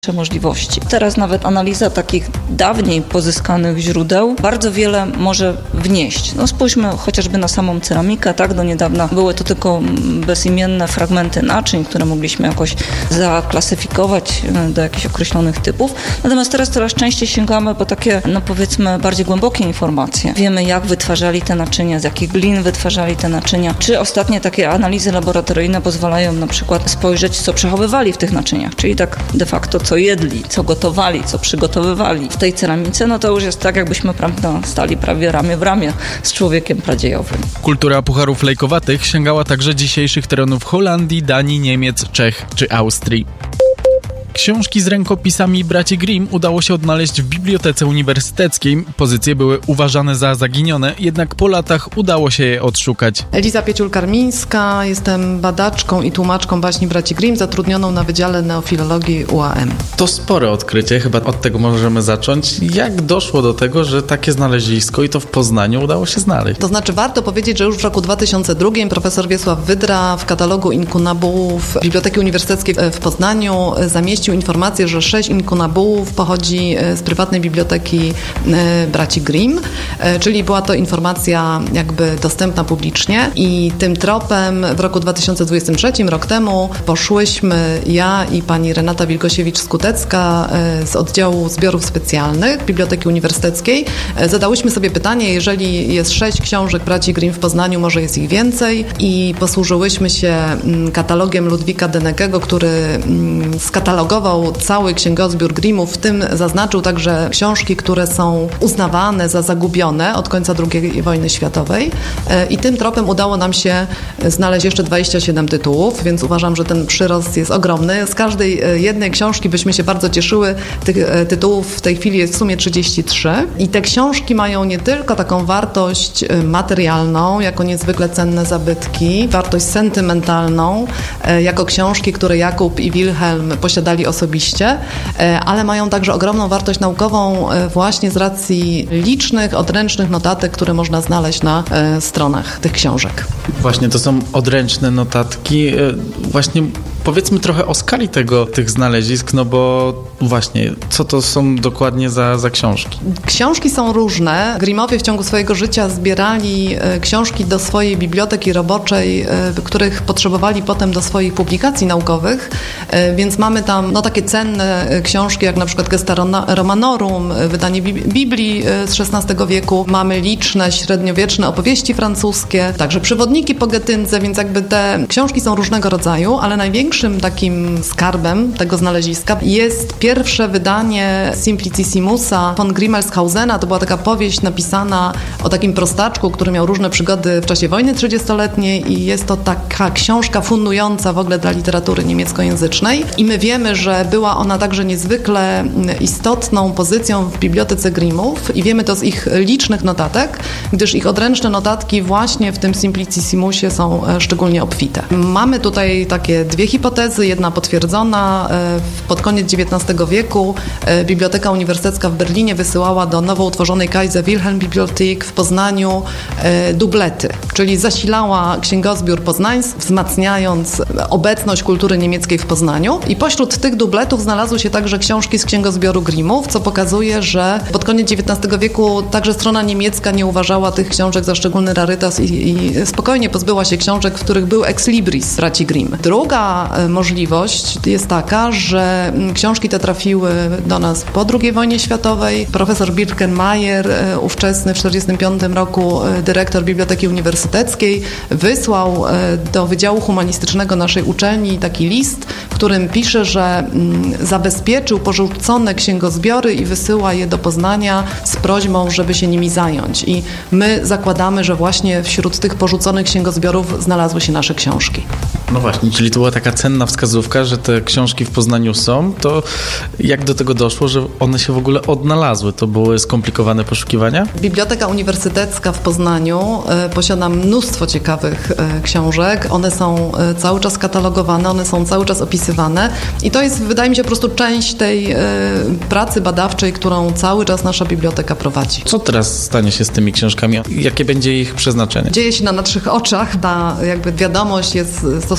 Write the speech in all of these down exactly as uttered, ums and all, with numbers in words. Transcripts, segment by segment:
możliwości. Teraz nawet analiza takich dawniej pozyskanych źródeł bardzo wiele może wnieść. No spójrzmy chociażby na samą ceramikę, tak? Do niedawna były to tylko bezimienne fragmenty naczyń, które mogliśmy jakoś zaklasyfikować do jakichś określonych typów. Natomiast teraz coraz częściej sięgamy po takie, no powiedzmy, bardziej głębokie informacje. Wiemy, jak wytwarzali te naczynia, z jakich glin wytwarzali te naczynia. Czy ostatnie takie analizy laboratoryjne pozwalają na przykład spojrzeć, co przechowywali w tych naczyniach, czyli tak de facto co jedli, co gotowali, co przygotowywali w tej ceramice, no to już jest tak, jakbyśmy prawda, stali prawie ramię w ramię z człowiekiem pradziejowym. Kultura pucharów lejkowatych sięgała także dzisiejszych terenów Holandii, Danii, Niemiec, Czech czy Austrii. Książki z rękopisami braci Grimm udało się odnaleźć w Bibliotece Uniwersyteckiej. Pozycje były uważane za zaginione, jednak po latach udało się je odszukać. Eliza Pieciul-Karmińska, jestem badaczką i tłumaczką baśni braci Grimm, zatrudnioną na Wydziale Neofilologii U A M. To spore odkrycie, chyba od tego możemy zacząć. Jak doszło do tego, że takie znalezisko i to w Poznaniu udało się znaleźć? To znaczy warto powiedzieć, że już w roku dwa tysiące drugim profesor Wiesław Wydra w katalogu inkunabułów Biblioteki Uniwersyteckiej w Poznaniu zamieścił informację, że sześć inkunabułów pochodzi z prywatnej biblioteki braci Grimm, czyli była to informacja jakby dostępna publicznie i tym tropem w roku dwa tysiące dwudziestym trzecim, rok temu, poszłyśmy ja i pani Renata Wilgosiewicz-Skutecka z oddziału zbiorów specjalnych Biblioteki Uniwersyteckiej. Zadałyśmy sobie pytanie, jeżeli jest sześć książek braci Grimm w Poznaniu, może jest ich więcej i posłużyłyśmy się katalogiem Ludwika Denekego, który skatalogował cały księgozbiór Grimmów, w tym zaznaczył także książki, które są uznawane za zagubione od końca drugiej wojny światowej i tym tropem udało nam się znaleźć jeszcze dwadzieścia siedem tytułów, więc uważam, że ten przyrost jest ogromny. Z każdej jednej książki byśmy się bardzo cieszyły. Tych tytułów w tej chwili jest w sumie trzydzieści trzy i te książki mają nie tylko taką wartość materialną, jako niezwykle cenne zabytki, wartość sentymentalną, jako książki, które Jakub i Wilhelm posiadali osobiście, ale mają także ogromną wartość naukową właśnie z racji licznych, odręcznych notatek, które można znaleźć na stronach tych książek. Właśnie, to są odręczne notatki. Właśnie powiedzmy trochę o skali tego, tych znalezisk, no bo właśnie, co to są dokładnie za, za książki? Książki są różne. Grimmowie w ciągu swojego życia zbierali książki do swojej biblioteki roboczej, których potrzebowali potem do swoich publikacji naukowych, więc mamy tam no, takie cenne książki, jak na przykład Gesta Romanorum, wydanie Biblii z szesnastego wieku. Mamy liczne średniowieczne opowieści francuskie, także przewodniki po Getyndze, więc jakby te książki są różnego rodzaju, ale największym takim skarbem tego znaleziska jest pierwsze wydanie Simplicissimusa von Grimmelshausena. To była taka powieść napisana o takim prostaczku, który miał różne przygody w czasie wojny trzydziestoletniej i jest to taka książka fundująca w ogóle dla literatury niemieckojęzycznej. I my wiemy, że była ona także niezwykle istotną pozycją w bibliotece Grimmów i wiemy to z ich licznych notatek, gdyż ich odręczne notatki właśnie w tym Simplicissimusie są szczególnie obfite. Mamy tutaj takie dwie hipotezy, jedna potwierdzona. Pod koniec dziewiętnastego wieku Biblioteka Uniwersytecka w Berlinie wysyłała do nowo utworzonej Kaiser Wilhelm Bibliothek w Poznaniu dublety, czyli zasilała księgozbiór poznański, wzmacniając obecność kultury niemieckiej w Poznaniu. I pośród tych dubletów znalazły się także książki z księgozbioru Grimmów, co pokazuje, że pod koniec dziewiętnastego wieku także strona niemiecka nie uważała tych książek za szczególny rarytas i, i spokojnie pozbyła się książek, w których był ex libris braci Grimm. Druga możliwość jest taka, że książki te trafiły do nas po drugiej wojnie światowej. Profesor Birkenmeier, ówczesny w tysiąc dziewięćset czterdziestym piątym roku dyrektor Biblioteki Uniwersyteckiej, wysłał do Wydziału Humanistycznego naszej uczelni taki list, w którym pisze, że zabezpieczył porzucone księgozbiory i wysyła je do Poznania z prośbą, żeby się nimi zająć. I my zakładamy, że właśnie wśród tych porzuconych księgozbiorów znalazły się nasze książki. No właśnie, czyli to była taka cenna wskazówka, że te książki w Poznaniu są, to jak do tego doszło, że one się w ogóle odnalazły? To były skomplikowane poszukiwania? Biblioteka Uniwersytecka w Poznaniu e, posiada mnóstwo ciekawych e, książek. One są e, cały czas katalogowane, one są cały czas opisywane i to jest, wydaje mi się, po prostu część tej e, pracy badawczej, którą cały czas nasza biblioteka prowadzi. Co teraz stanie się z tymi książkami? Jakie będzie ich przeznaczenie? Dzieje się na naszych oczach. Ta jakby wiadomość jest stosunkowo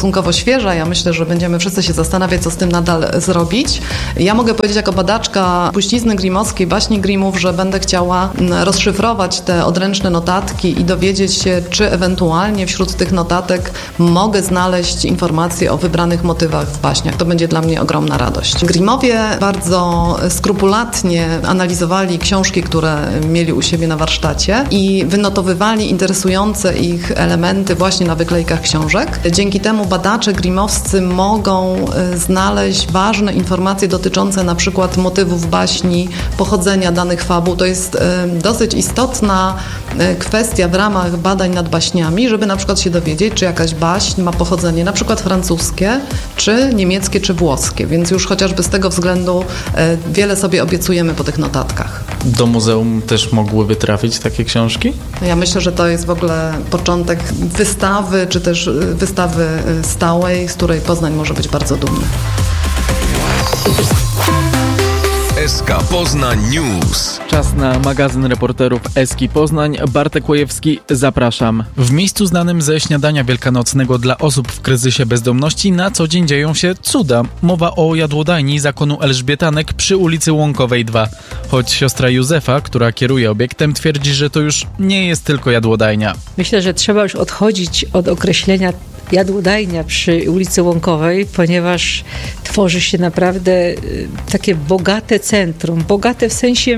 stosunkowo świeża. Ja myślę, że będziemy wszyscy się zastanawiać, co z tym nadal zrobić. Ja mogę powiedzieć jako badaczka puścizny grimowskiej, baśni Grimmów, że będę chciała rozszyfrować te odręczne notatki i dowiedzieć się, czy ewentualnie wśród tych notatek mogę znaleźć informacje o wybranych motywach w baśniach. To będzie dla mnie ogromna radość. Grimmowie bardzo skrupulatnie analizowali książki, które mieli u siebie na warsztacie i wynotowywali interesujące ich elementy właśnie na wyklejkach książek. Dzięki temu badacze grimmowscy mogą znaleźć ważne informacje dotyczące na przykład motywów baśni, pochodzenia danych fabuł. To jest dosyć istotna kwestia w ramach badań nad baśniami, żeby na przykład się dowiedzieć, czy jakaś baśń ma pochodzenie na przykład francuskie, czy niemieckie, czy włoskie. Więc już chociażby z tego względu wiele sobie obiecujemy po tych notatkach. Do muzeum też mogłyby trafić takie książki? Ja myślę, że to jest w ogóle początek wystawy, czy też wystawy stałej, z której Poznań może być bardzo dumny. S K Poznań News. Czas na magazyn reporterów Eski Poznań. Bartek Łojewski, zapraszam. W miejscu znanym ze śniadania wielkanocnego dla osób w kryzysie bezdomności na co dzień dzieją się cuda. Mowa o jadłodajni zakonu Elżbietanek przy ulicy Łąkowej dwa. Choć siostra Józefa, która kieruje obiektem, twierdzi, że to już nie jest tylko jadłodajnia. Myślę, że trzeba już odchodzić od określenia jadłodajnia przy ulicy Łąkowej, ponieważ tworzy się naprawdę takie bogate centrum. Bogate w sensie,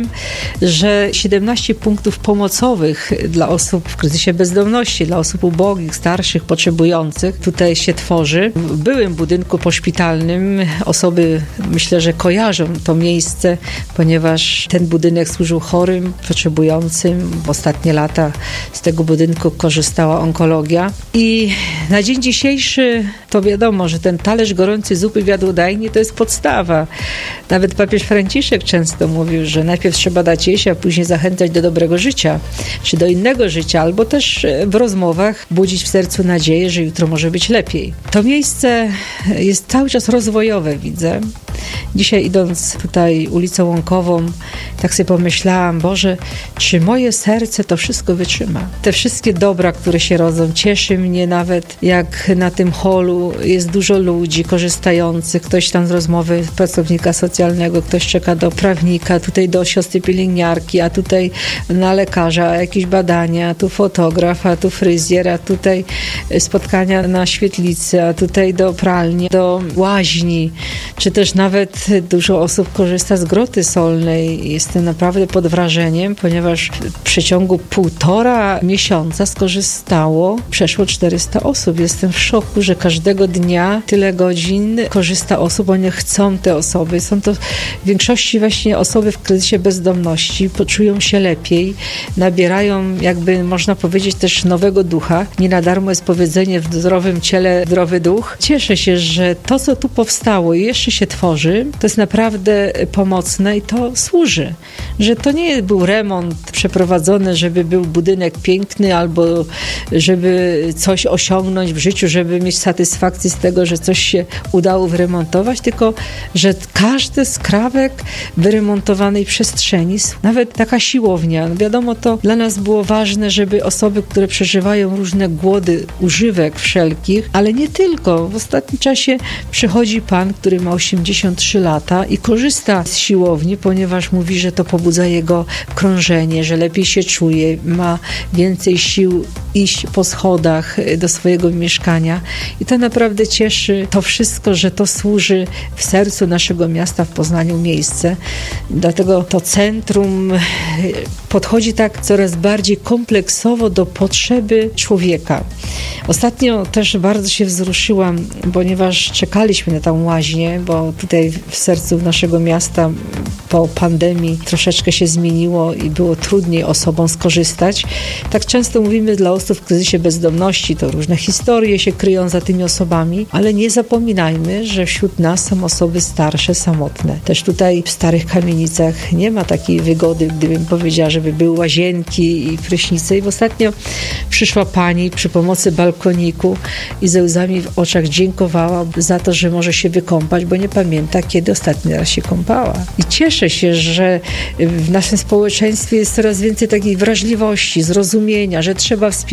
że siedemnaście punktów pomocowych dla osób w kryzysie bezdomności, dla osób ubogich, starszych, potrzebujących tutaj się tworzy. W byłym budynku poszpitalnym osoby, myślę, że kojarzą to miejsce, ponieważ ten budynek służył chorym, potrzebującym. W ostatnie lata z tego budynku korzystała onkologia. I na dzień dzisiejszy to wiadomo, że ten talerz gorącej zupy w jadłodajni to jest podstawa. Nawet papież Franciszek często mówił, że najpierw trzeba dać jeść, a później zachęcać do dobrego życia, czy do innego życia, albo też w rozmowach budzić w sercu nadzieję, że jutro może być lepiej. To miejsce jest cały czas rozwojowe, widzę. Dzisiaj idąc tutaj ulicą Łąkową, tak sobie pomyślałam, Boże, czy moje serce to wszystko wytrzyma? Te wszystkie dobra, które się rodzą, cieszy mnie nawet, jak na tym holu jest dużo ludzi korzystających, ktoś tam z rozmowy pracownika socjalnego, ktoś czeka do prawnika, tutaj do siostry pielęgniarki, a tutaj na lekarza, jakieś badania, a tu fotograf, a tu fryzjer, a tutaj spotkania na świetlicy, a tutaj do pralni, do łaźni, czy też nawet dużo osób korzysta z groty solnej. Jestem naprawdę pod wrażeniem, ponieważ w przeciągu półtora miesiąca skorzystało przeszło czterysta osób. Jestem w szoku, że każdego dnia tyle godzin korzysta osób, one chcą te osoby. Są to w większości właśnie osoby w kryzysie bezdomności, poczują się lepiej, nabierają jakby można powiedzieć też nowego ducha. Nie na darmo jest powiedzenie w zdrowym ciele zdrowy duch. Cieszę się, że to, co tu powstało i jeszcze się tworzy, to jest naprawdę pomocne i to służy. Że to nie był remont przeprowadzony, żeby był budynek piękny albo żeby coś osiągnąć w życiu, żeby mieć satysfakcję z tego, że coś się udało wyremontować, tylko że każdy skrawek wyremontowanej przestrzeni, nawet taka siłownia, no wiadomo, to dla nas było ważne, żeby osoby, które przeżywają różne głody używek wszelkich, ale nie tylko. W ostatnim czasie przychodzi pan, który ma osiemdziesiąt trzy lata i korzysta z siłowni, ponieważ mówi, że to pobudza jego krążenie, że lepiej się czuje, ma więcej sił iść po schodach do swojego mieszkania i to naprawdę cieszy to wszystko, że to służy w sercu naszego miasta, w Poznaniu miejsce. Dlatego to centrum podchodzi tak coraz bardziej kompleksowo do potrzeby człowieka. Ostatnio też bardzo się wzruszyłam, ponieważ czekaliśmy na tą łaźnię, bo tutaj w sercu naszego miasta po pandemii troszeczkę się zmieniło i było trudniej osobom skorzystać. Tak często mówimy dla osób w kryzysie bezdomności, to różne historie się kryją za tymi osobami, ale nie zapominajmy, że wśród nas są osoby starsze, samotne. Też tutaj w starych kamienicach nie ma takiej wygody, gdybym powiedziała, żeby były łazienki i prysznice. I ostatnio przyszła pani przy pomocy balkoniku i ze łzami w oczach dziękowała za to, że może się wykąpać, bo nie pamięta, kiedy ostatni raz się kąpała. I cieszę się, że w naszym społeczeństwie jest coraz więcej takiej wrażliwości, zrozumienia, że trzeba wspierać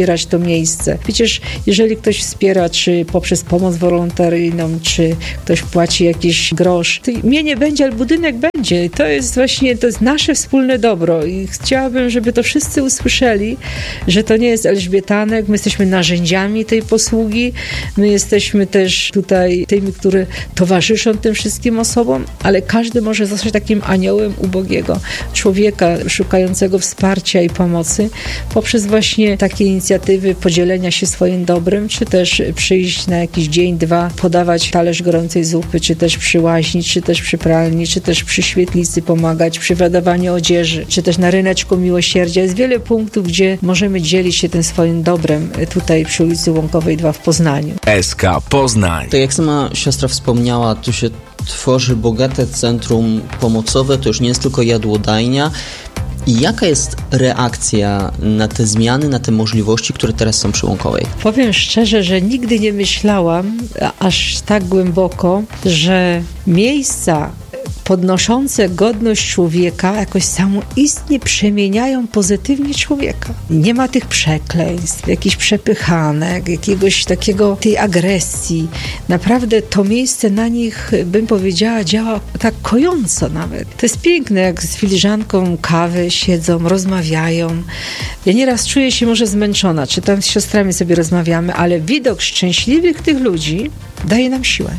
wspierać to miejsce. Przecież jeżeli ktoś wspiera, czy poprzez pomoc wolontaryjną, czy ktoś płaci jakiś grosz, to mnie nie będzie, ale budynek będzie. To jest właśnie, to jest nasze wspólne dobro i chciałabym, żeby to wszyscy usłyszeli, że to nie jest Elżbietanek, my jesteśmy narzędziami tej posługi, my jesteśmy też tutaj tymi, które towarzyszą tym wszystkim osobom, ale każdy może zostać takim aniołem ubogiego człowieka szukającego wsparcia i pomocy poprzez właśnie takie inicjatywy podzielenia się swoim dobrem, czy też przyjść na jakiś dzień, dwa, podawać talerz gorącej zupy, czy też przy łaźni, czy też przy pralni, czy też przy świetlicy pomagać, przy wydawaniu odzieży, czy też na ryneczku miłosierdzia. Jest wiele punktów, gdzie możemy dzielić się tym swoim dobrem tutaj przy ulicy Łąkowej dwa w Poznaniu. S K Poznań. Tak jak sama siostra wspomniała, tu się tworzy bogate centrum pomocowe, to już nie jest tylko jadłodajnia. I jaka jest reakcja na te zmiany, na te możliwości, które teraz są przy Łąkowej? Powiem szczerze, że nigdy nie myślałam aż tak głęboko, że miejsca podnoszące godność człowieka jakoś samoistnie przemieniają pozytywnie człowieka. Nie ma tych przekleństw, jakichś przepychanek, jakiegoś takiego, tej agresji. Naprawdę to miejsce na nich, bym powiedziała, działa tak kojąco nawet. To jest piękne, jak z filiżanką kawy siedzą, rozmawiają. Ja nieraz czuję się może zmęczona, czy tam z siostrami sobie rozmawiamy, ale widok szczęśliwych tych ludzi daje nam siłę.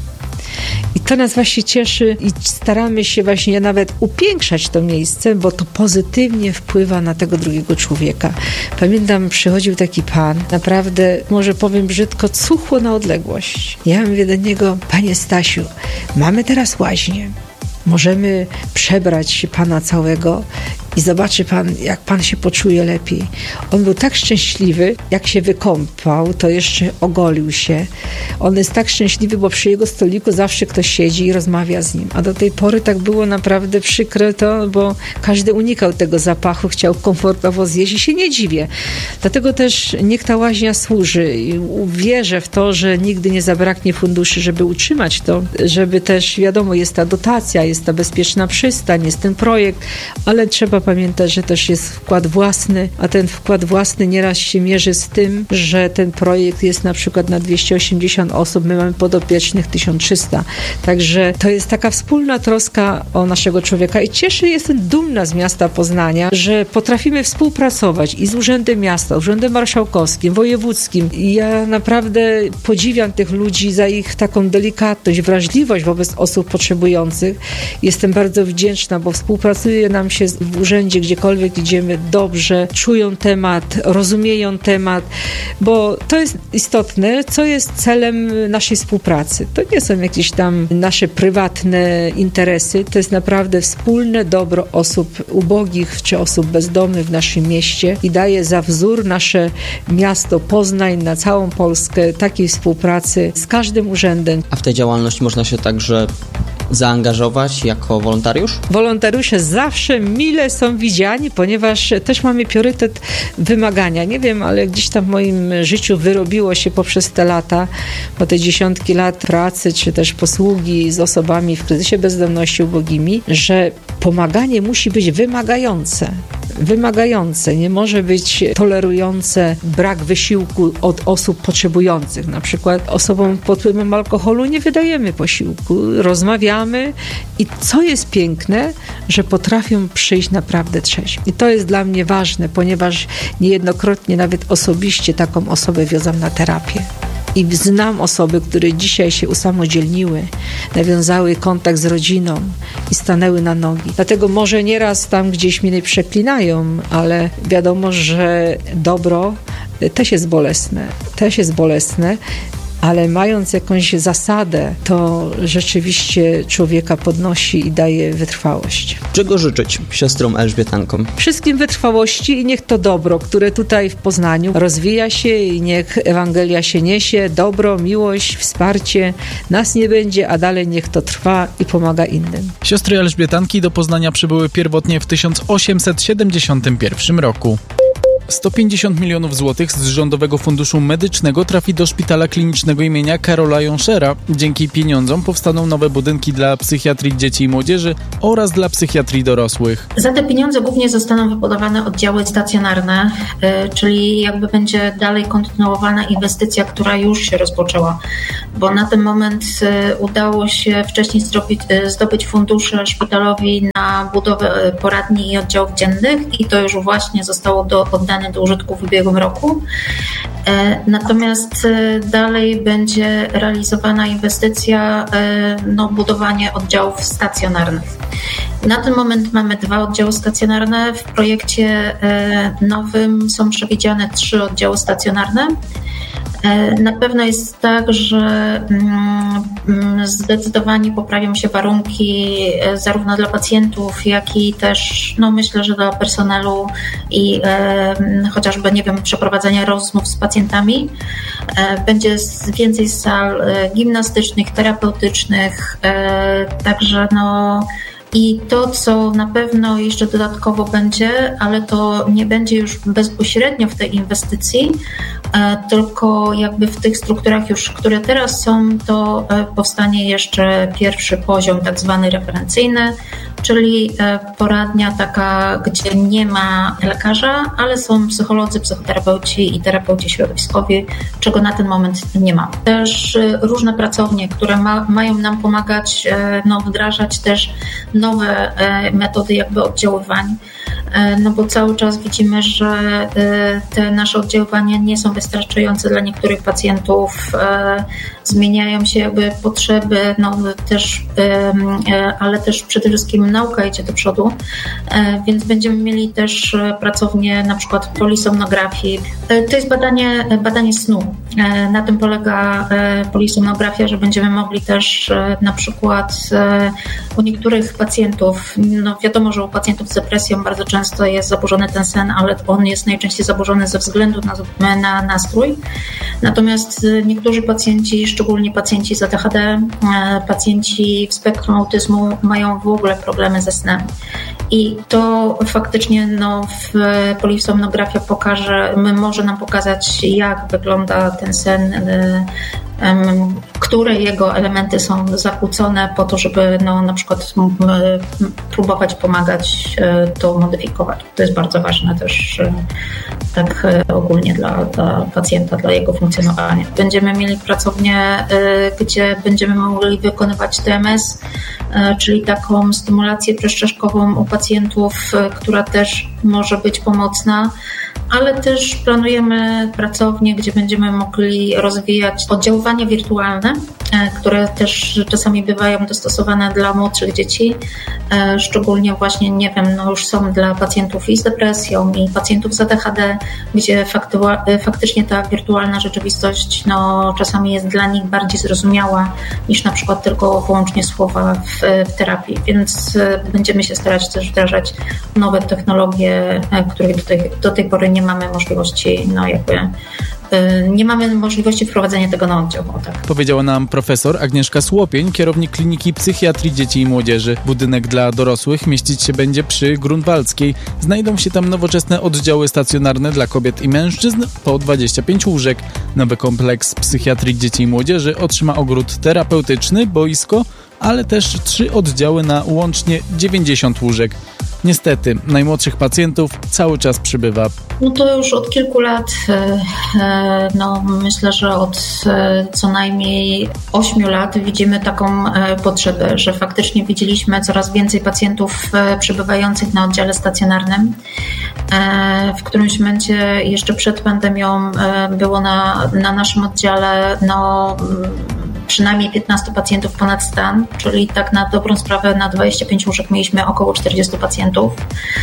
I to nas właśnie cieszy i staramy się właśnie nawet upiększać to miejsce, bo to pozytywnie wpływa na tego drugiego człowieka. Pamiętam, przychodził taki pan, naprawdę, może powiem brzydko, cuchło na odległość. Ja mówię do niego: panie Stasiu, mamy teraz łaźnię. Możemy przebrać pana całego i zobaczy pan, jak pan się poczuje lepiej. On był tak szczęśliwy, jak się wykąpał, to jeszcze ogolił się. On jest tak szczęśliwy, bo przy jego stoliku zawsze ktoś siedzi i rozmawia z nim. A do tej pory tak było naprawdę przykre to, bo każdy unikał tego zapachu, chciał komfortowo zjeść i się nie dziwię. Dlatego też niech ta łaźnia służy i wierzę w to, że nigdy nie zabraknie funduszy, żeby utrzymać to, żeby też, wiadomo, jest ta dotacja, jest ta bezpieczna przystań, jest ten projekt, ale trzeba pamiętać, że też jest wkład własny, a ten wkład własny nieraz się mierzy z tym, że ten projekt jest na przykład na dwieście osiemdziesiąt osób, my mamy podopiecznych tysiąc trzysta. Także to jest taka wspólna troska o naszego człowieka i cieszę, jestem dumna z miasta Poznania, że potrafimy współpracować i z Urzędem Miasta, Urzędem Marszałkowskim, Wojewódzkim. I ja naprawdę podziwiam tych ludzi za ich taką delikatność, wrażliwość wobec osób potrzebujących. Jestem bardzo wdzięczna, bo współpracuje nam się w urzędzie, gdziekolwiek idziemy, dobrze, czują temat, rozumieją temat, bo to jest istotne, co jest celem naszej współpracy. To nie są jakieś tam nasze prywatne interesy, to jest naprawdę wspólne dobro osób ubogich czy osób bezdomnych w naszym mieście i daje za wzór nasze miasto Poznań na całą Polskę takiej współpracy z każdym urzędem. A w tej działalności można się także zaangażować jako wolontariusz? Wolontariusze zawsze mile są widziani, ponieważ też mamy priorytet wymagania. Nie wiem, ale gdzieś tam w moim życiu wyrobiło się poprzez te lata, po te dziesiątki lat pracy, czy też posługi z osobami w kryzysie bezdomności ubogimi, że pomaganie musi być wymagające. Wymagające, nie może być tolerujące brak wysiłku od osób potrzebujących. Na przykład osobom pod wpływem alkoholu nie wydajemy posiłku, rozmawiamy i co jest piękne, że potrafią przyjść naprawdę trzeźwi. I to jest dla mnie ważne, ponieważ niejednokrotnie nawet osobiście taką osobę wiozam na terapię. I znam osoby, które dzisiaj się usamodzielniły, nawiązały kontakt z rodziną i stanęły na nogi. Dlatego może nieraz tam gdzieś mnie przeklinają, ale wiadomo, że dobro też jest bolesne. Też jest bolesne, ale mając jakąś zasadę, to rzeczywiście człowieka podnosi i daje wytrwałość. Czego życzyć siostrom Elżbietankom? Wszystkim wytrwałości i niech to dobro, które tutaj w Poznaniu rozwija się i niech Ewangelia się niesie, dobro, miłość, wsparcie nas nie będzie, a dalej niech to trwa i pomaga innym. Siostry Elżbietanki do Poznania przybyły pierwotnie w tysiąc osiemset siedemdziesiątym pierwszym roku. sto pięćdziesiąt milionów złotych z Rządowego Funduszu Medycznego trafi do Szpitala Klinicznego imienia Karola Jonschera. Dzięki pieniądzom powstaną nowe budynki dla psychiatrii dzieci i młodzieży oraz dla psychiatrii dorosłych. Za te pieniądze głównie zostaną wybudowane oddziały stacjonarne, czyli jakby będzie dalej kontynuowana inwestycja, która już się rozpoczęła, bo na ten moment udało się wcześniej zrobić, zdobyć fundusze szpitalowi na budowę poradni i oddziałów dziennych i to już właśnie zostało do, oddane do użytku w ubiegłym roku. Natomiast dalej będzie realizowana inwestycja, no, budowanie oddziałów stacjonarnych. Na ten moment mamy dwa oddziały stacjonarne. W projekcie nowym są przewidziane trzy oddziały stacjonarne. Na pewno jest tak, że zdecydowanie poprawią się warunki zarówno dla pacjentów, jak i też, no myślę, że dla personelu i e, chociażby, nie wiem, przeprowadzenia rozmów z pacjentami. E, będzie więcej sal gimnastycznych, terapeutycznych, e, także no i to, co na pewno jeszcze dodatkowo będzie, ale to nie będzie już bezpośrednio w tej inwestycji, tylko jakby w tych strukturach już, które teraz są, to powstanie jeszcze pierwszy poziom, tak zwany referencyjny, czyli poradnia taka, gdzie nie ma lekarza, ale są psycholodzy, psychoterapeuci i terapeuci środowiskowi, czego na ten moment nie ma. Też różne pracownie, które ma, mają nam pomagać, no, wdrażać też nowe metody jakby oddziaływań, no bo cały czas widzimy, że te nasze oddziaływania nie są wystarczające dla niektórych pacjentów, zmieniają się jakby potrzeby, no też, ale też przede wszystkim nauka idzie do przodu, więc będziemy mieli też pracownię na przykład polisomnografii. To jest badanie, badanie snu. Na tym polega polisomnografia, że będziemy mogli też na przykład u niektórych pacjentów, no wiadomo, że u pacjentów z depresją bardzo często jest zaburzony ten sen, ale on jest najczęściej zaburzony ze względu na, na nastrój. Natomiast niektórzy pacjenci, szczególnie pacjenci z A D H D, pacjenci w spektrum autyzmu mają w ogóle problemy ze snem. I to faktycznie no, w polisomnografia pokaże, może nam pokazać, jak wygląda ten sen, które jego elementy są zakłócone po to, żeby no, na przykład próbować pomagać to modyfikować. To jest bardzo ważne też tak ogólnie dla, dla pacjenta, dla jego funkcjonowania. Będziemy mieli pracownię, gdzie będziemy mogli wykonywać T M S, czyli taką stymulację przestrzeszkową u pacjentów, która też może być pomocna, ale też planujemy pracownię, gdzie będziemy mogli rozwijać oddziaływania wirtualne, które też czasami bywają dostosowane dla młodszych dzieci, szczególnie właśnie, nie wiem, no już są dla pacjentów i z depresją, i pacjentów z A D H D, gdzie faktu- faktycznie ta wirtualna rzeczywistość no, czasami jest dla nich bardziej zrozumiała niż na przykład tylko wyłącznie słowa w, w terapii, więc będziemy się starać też wdrażać nowe technologie, których do tej, do tej pory nie mamy możliwości, no jakby nie mamy możliwości wprowadzenia tego na oddział. Tak. Powiedziała nam profesor Agnieszka Słopień, kierownik Kliniki Psychiatrii Dzieci i Młodzieży. Budynek dla dorosłych mieścić się będzie przy Grunwaldzkiej. Znajdą się tam nowoczesne oddziały stacjonarne dla kobiet i mężczyzn po dwadzieścia pięć łóżek. Nowy kompleks Psychiatrii Dzieci i Młodzieży otrzyma ogród terapeutyczny, boisko, ale też trzy oddziały na łącznie dziewięćdziesiąt łóżek. Niestety, najmłodszych pacjentów cały czas przybywa. No to już od kilku lat, no myślę, że od co najmniej ośmiu lat widzimy taką potrzebę, że faktycznie widzieliśmy coraz więcej pacjentów przybywających na oddziale stacjonarnym. W którymś momencie jeszcze przed pandemią było na, na naszym oddziale no, przynajmniej piętnastu pacjentów ponad stan, czyli tak na dobrą sprawę na dwadzieścia pięć łóżek mieliśmy około czterdziestu pacjentów.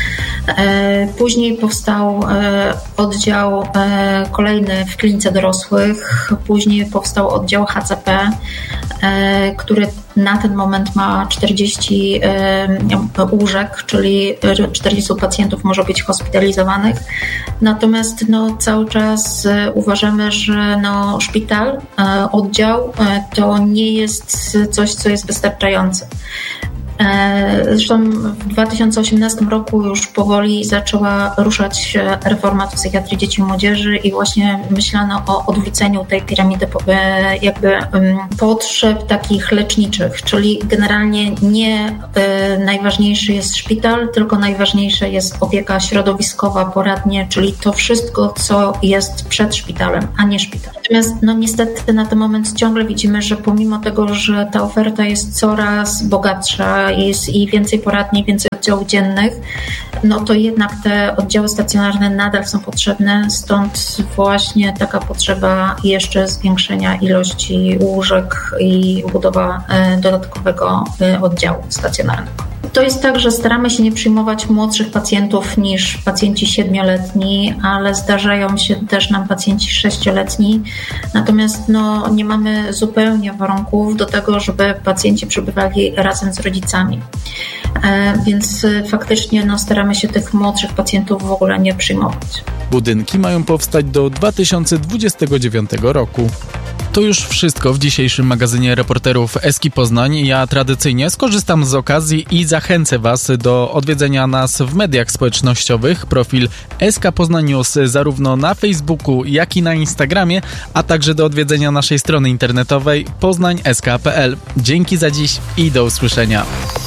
Później powstał oddział kolejny w klinice dorosłych, później powstał oddział H C P, który na ten moment ma czterdzieści łóżek, czyli czterdziestu pacjentów może być hospitalizowanych. Natomiast no, cały czas uważamy, że no, szpital, oddział to nie jest coś, co jest wystarczające. Zresztą w dwa tysiące osiemnastym roku już powoli zaczęła ruszać reforma w psychiatrii dzieci i młodzieży i właśnie myślano o odwróceniu tej piramidy jakby potrzeb takich leczniczych, czyli generalnie nie najważniejszy jest szpital, tylko najważniejsza jest opieka środowiskowa, poradnie, czyli to wszystko, co jest przed szpitalem, a nie szpital. Natomiast no niestety na ten moment ciągle widzimy, że pomimo tego, że ta oferta jest coraz bogatsza, jest i więcej poradni, więcej oddziałów dziennych, no to jednak te oddziały stacjonarne nadal są potrzebne, stąd właśnie taka potrzeba jeszcze zwiększenia ilości łóżek i budowa dodatkowego oddziału stacjonarnego. To jest tak, że staramy się nie przyjmować młodszych pacjentów niż pacjenci siedmioletni, ale zdarzają się też nam pacjenci sześcioletni. Natomiast no, nie mamy zupełnie warunków do tego, żeby pacjenci przebywali razem z rodzicami. E, więc faktycznie no, staramy się tych młodszych pacjentów w ogóle nie przyjmować. Budynki mają powstać do dwa tysiące dwudziestego dziewiątego roku. To już wszystko w dzisiejszym magazynie reporterów Eski Poznań. Ja tradycyjnie skorzystam z okazji i zachęcę Was do odwiedzenia nas w mediach społecznościowych. Profil S K Poznań News zarówno na Facebooku, jak i na Instagramie, a także do odwiedzenia naszej strony internetowej poznań kropka s k kropka p l. Dzięki za dziś i do usłyszenia.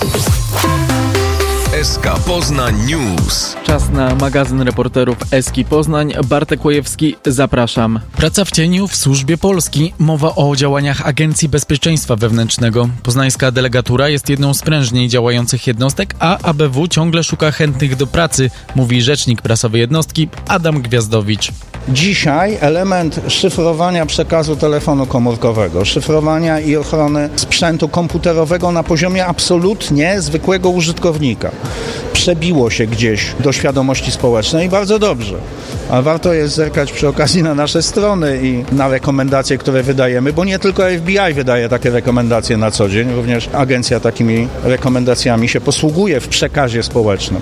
S K Poznań News. Czas na magazyn reporterów Eski Poznań. Bartek Łojewski, zapraszam. Praca w cieniu w służbie Polski. Mowa o działaniach Agencji Bezpieczeństwa Wewnętrznego. Poznańska delegatura jest jedną z prężniej działających jednostek, a A B W ciągle szuka chętnych do pracy, mówi rzecznik prasowy jednostki Adam Gwiazdowicz. Dzisiaj element szyfrowania przekazu telefonu komórkowego, szyfrowania i ochrony sprzętu komputerowego na poziomie absolutnie zwykłego użytkownika przebiło się gdzieś do świadomości społecznej i bardzo dobrze. A warto jest zerkać przy okazji na nasze strony i na rekomendacje, które wydajemy, bo nie tylko F B I wydaje takie rekomendacje na co dzień, również agencja takimi rekomendacjami się posługuje w przekazie społecznym.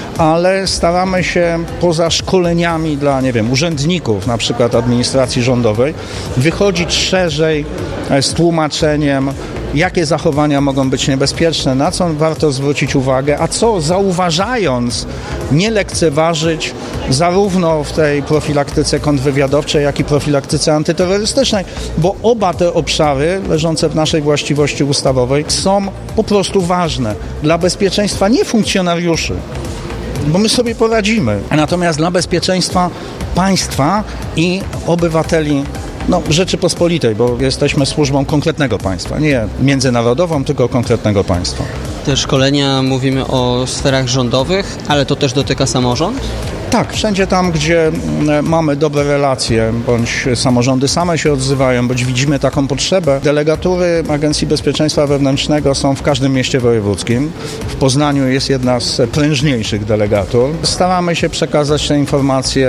Ale staramy się poza szkoleniami dla, nie wiem, urzędników, na przykład administracji rządowej, wychodzić szerzej z tłumaczeniem, jakie zachowania mogą być niebezpieczne, na co warto zwrócić uwagę, a co zauważając nie lekceważyć zarówno w tej profilaktyce kontrwywiadowczej, jak i profilaktyce antyterrorystycznej, bo oba te obszary leżące w naszej właściwości ustawowej są po prostu ważne dla bezpieczeństwa nie funkcjonariuszy, bo my sobie poradzimy, natomiast dla bezpieczeństwa państwa i obywateli No, Rzeczypospolitej, bo jesteśmy służbą konkretnego państwa, nie międzynarodową, tylko konkretnego państwa. Te szkolenia mówimy o sferach rządowych, ale to też dotyka samorząd? Tak, wszędzie tam, gdzie mamy dobre relacje, bądź samorządy same się odzywają, bądź widzimy taką potrzebę. Delegatury Agencji Bezpieczeństwa Wewnętrznego są w każdym mieście wojewódzkim. W Poznaniu jest jedna z prężniejszych delegatur. Staramy się przekazać te informacje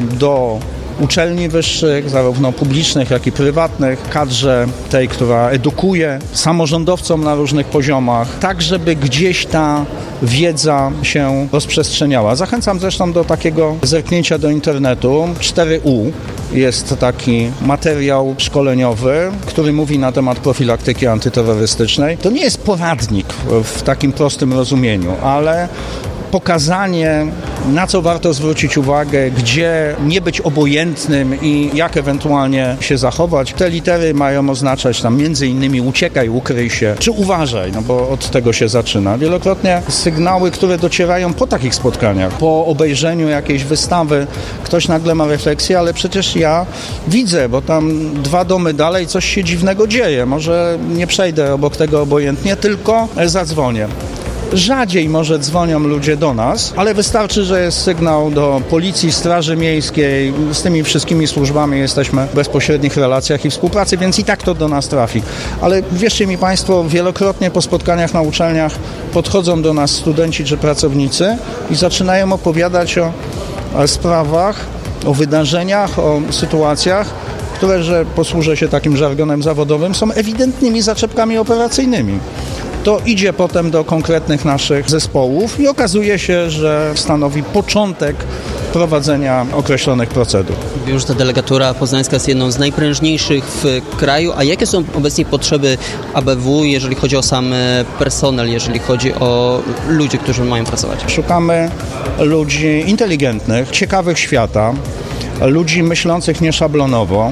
do uczelni wyższych, zarówno publicznych, jak i prywatnych, kadrze tej, która edukuje, samorządowcom na różnych poziomach, tak żeby gdzieś ta wiedza się rozprzestrzeniała. Zachęcam zresztą do takiego zerknięcia do internetu. cztery U jest taki materiał szkoleniowy, który mówi na temat profilaktyki antyterrorystycznej. To nie jest poradnik w takim prostym rozumieniu, ale pokazanie, na co warto zwrócić uwagę, gdzie nie być obojętnym i jak ewentualnie się zachować. Te litery mają oznaczać tam między innymi uciekaj, ukryj się, czy uważaj, no bo od tego się zaczyna. Wielokrotnie sygnały, które docierają po takich spotkaniach, po obejrzeniu jakiejś wystawy, ktoś nagle ma refleksję, ale przecież ja widzę, bo tam dwa domy dalej coś się dziwnego dzieje. Może nie przejdę obok tego obojętnie, tylko zadzwonię. Rzadziej może dzwonią ludzie do nas, ale wystarczy, że jest sygnał do policji, straży miejskiej. Z tymi wszystkimi służbami jesteśmy w bezpośrednich relacjach i współpracy, więc i tak to do nas trafi. Ale wierzcie mi Państwo, wielokrotnie po spotkaniach na uczelniach podchodzą do nas studenci czy pracownicy i zaczynają opowiadać o, o sprawach, o wydarzeniach, o sytuacjach, które, że posłużę się takim żargonem zawodowym, są ewidentnymi zaczepkami operacyjnymi. To idzie potem do konkretnych naszych zespołów i okazuje się, że stanowi początek prowadzenia określonych procedur. Wiem, że ta delegatura poznańska jest jedną z najprężniejszych w kraju, a jakie są obecnie potrzeby A B W, jeżeli chodzi o sam personel, jeżeli chodzi o ludzi, którzy mają pracować? Szukamy ludzi inteligentnych, ciekawych świata, ludzi myślących nieszablonowo,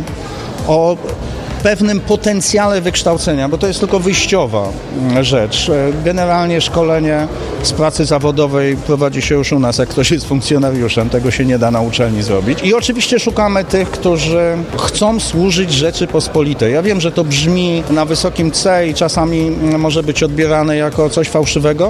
o pewnym potencjale wykształcenia, bo to jest tylko wyjściowa rzecz. Generalnie szkolenie z pracy zawodowej prowadzi się już u nas, jak ktoś jest funkcjonariuszem, tego się nie da na uczelni zrobić. I oczywiście szukamy tych, którzy chcą służyć Rzeczypospolitej. Ja wiem, że to brzmi na wysokim C i czasami może być odbierane jako coś fałszywego,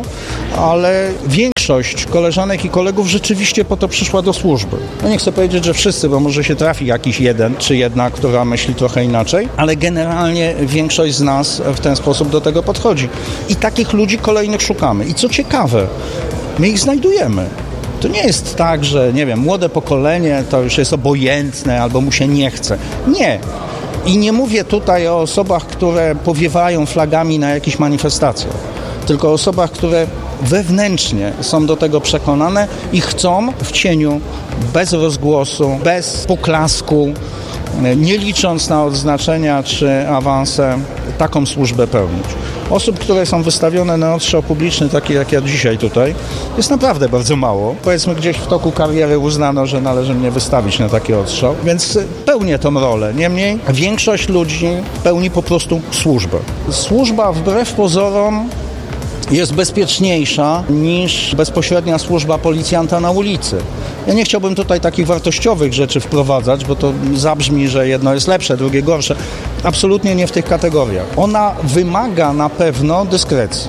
ale większość koleżanek i kolegów rzeczywiście po to przyszła do służby. No nie chcę powiedzieć, że wszyscy, bo może się trafi jakiś jeden czy jedna, która myśli trochę inaczej, ale generalnie większość z nas w ten sposób do tego podchodzi. I takich ludzi kolejnych szukamy. I co ciekawe, my ich znajdujemy. To nie jest tak, że, nie wiem, młode pokolenie to już jest obojętne albo mu się nie chce. Nie. I nie mówię tutaj o osobach, które powiewają flagami na jakichś manifestacjach, tylko o osobach, które wewnętrznie są do tego przekonane i chcą w cieniu, bez rozgłosu, bez poklasku, nie licząc na odznaczenia czy awanse, taką służbę pełnić. Osób, które są wystawione na odstrzał publiczny, takie jak ja dzisiaj tutaj, jest naprawdę bardzo mało. Powiedzmy, gdzieś w toku kariery uznano, że należy mnie wystawić na taki odstrzał, więc pełnię tą rolę. Niemniej większość ludzi pełni po prostu służbę. Służba wbrew pozorom jest bezpieczniejsza niż bezpośrednia służba policjanta na ulicy. Ja nie chciałbym tutaj takich wartościowych rzeczy wprowadzać, bo to zabrzmi, że jedno jest lepsze, drugie gorsze. Absolutnie nie w tych kategoriach. Ona wymaga na pewno dyskrecji.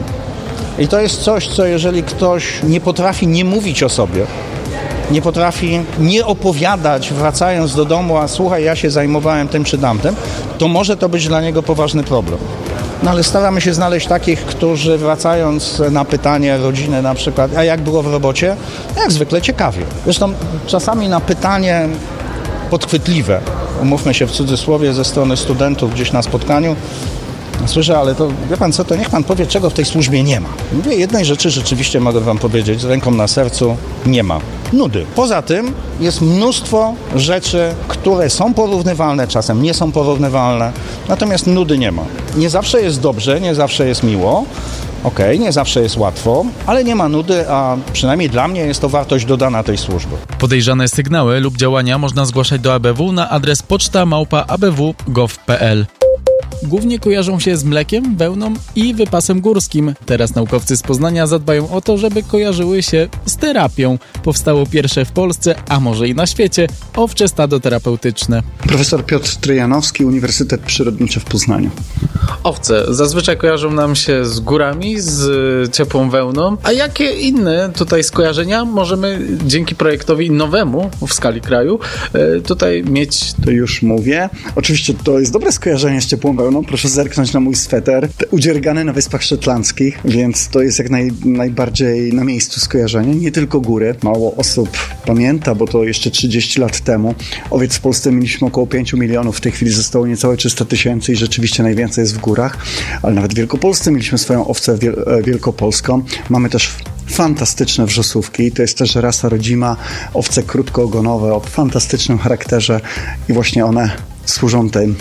I to jest coś, co jeżeli ktoś nie potrafi nie mówić o sobie, nie potrafi nie opowiadać, wracając do domu, a słuchaj, ja się zajmowałem tym czy tamtym, to może to być dla niego poważny problem. No ale staramy się znaleźć takich, którzy wracając na pytanie rodziny na przykład, a jak było w robocie? Jak zwykle ciekawie. Zresztą czasami na pytanie podchwytliwe, umówmy się w cudzysłowie, ze strony studentów gdzieś na spotkaniu, słyszę, ale to wie pan co, to niech pan powie, czego w tej służbie nie ma. Mówię, jednej rzeczy rzeczywiście mogę wam powiedzieć, z ręką na sercu, nie ma. Nudy. Poza tym jest mnóstwo rzeczy, które są porównywalne, czasem nie są porównywalne, natomiast nudy nie ma. Nie zawsze jest dobrze, nie zawsze jest miło, okej, okay, nie zawsze jest łatwo, ale nie ma nudy, a przynajmniej dla mnie jest to wartość dodana tej służby. Podejrzane sygnały lub działania można zgłaszać do A B W na adres poczta małpa a b w kropka gov kropka p l. Głównie kojarzą się z mlekiem, wełną i wypasem górskim. Teraz naukowcy z Poznania zadbają o to, żeby kojarzyły się z terapią. Powstało pierwsze w Polsce, a może i na świecie, owcze stado terapeutyczne. Profesor Piotr Tryjanowski, Uniwersytet Przyrodniczy w Poznaniu. Owce zazwyczaj kojarzą nam się z górami, z ciepłą wełną. A jakie inne tutaj skojarzenia możemy dzięki projektowi nowemu w skali kraju tutaj mieć? To już mówię. Oczywiście to jest dobre skojarzenie z ciepłą wełną. Proszę zerknąć na mój sweter. Udziergany na Wyspach Szetlandzkich, więc to jest jak naj, najbardziej na miejscu skojarzenie. Nie tylko góry. Mało osób pamięta, bo to jeszcze trzydzieści lat temu. Owiec w Polsce mieliśmy około pięć milionów. W tej chwili zostało niecałe trzysta tysięcy i rzeczywiście najwięcej jest w górach. Ale nawet w Wielkopolsce mieliśmy swoją owcę wiel- wielkopolską. Mamy też fantastyczne wrzosówki. To jest też rasa rodzima. Owce krótkoogonowe o fantastycznym charakterze i właśnie one służą tym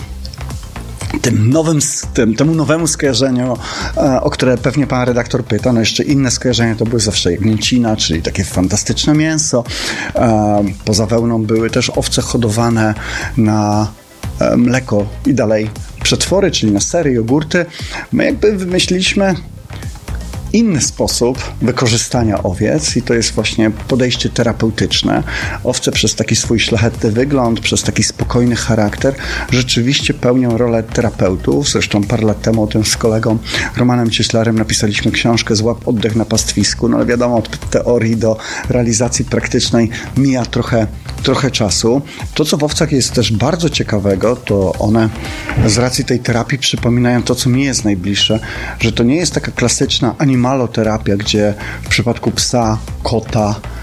Tym nowym, tym, temu nowemu skojarzeniu, e, o które pewnie pan redaktor pyta. No jeszcze inne skojarzenia to były zawsze jagnięcina, czyli takie fantastyczne mięso. E, poza wełną były też owce hodowane na e, mleko i dalej przetwory, czyli na sery, jogurty. My jakby wymyśliliśmy inny sposób wykorzystania owiec i to jest właśnie podejście terapeutyczne. Owce przez taki swój szlachetny wygląd, przez taki spokojny charakter rzeczywiście pełnią rolę terapeutów. Zresztą parę lat temu o tym z kolegą Romanem Cieślarem napisaliśmy książkę Złap oddech na pastwisku. No ale wiadomo, od teorii do realizacji praktycznej mija trochę, trochę czasu. To, co w owcach jest też bardzo ciekawego, to one z racji tej terapii przypominają to, co mi jest najbliższe, że to nie jest taka klasyczna animaloterapia, gdzie w przypadku psa, kota,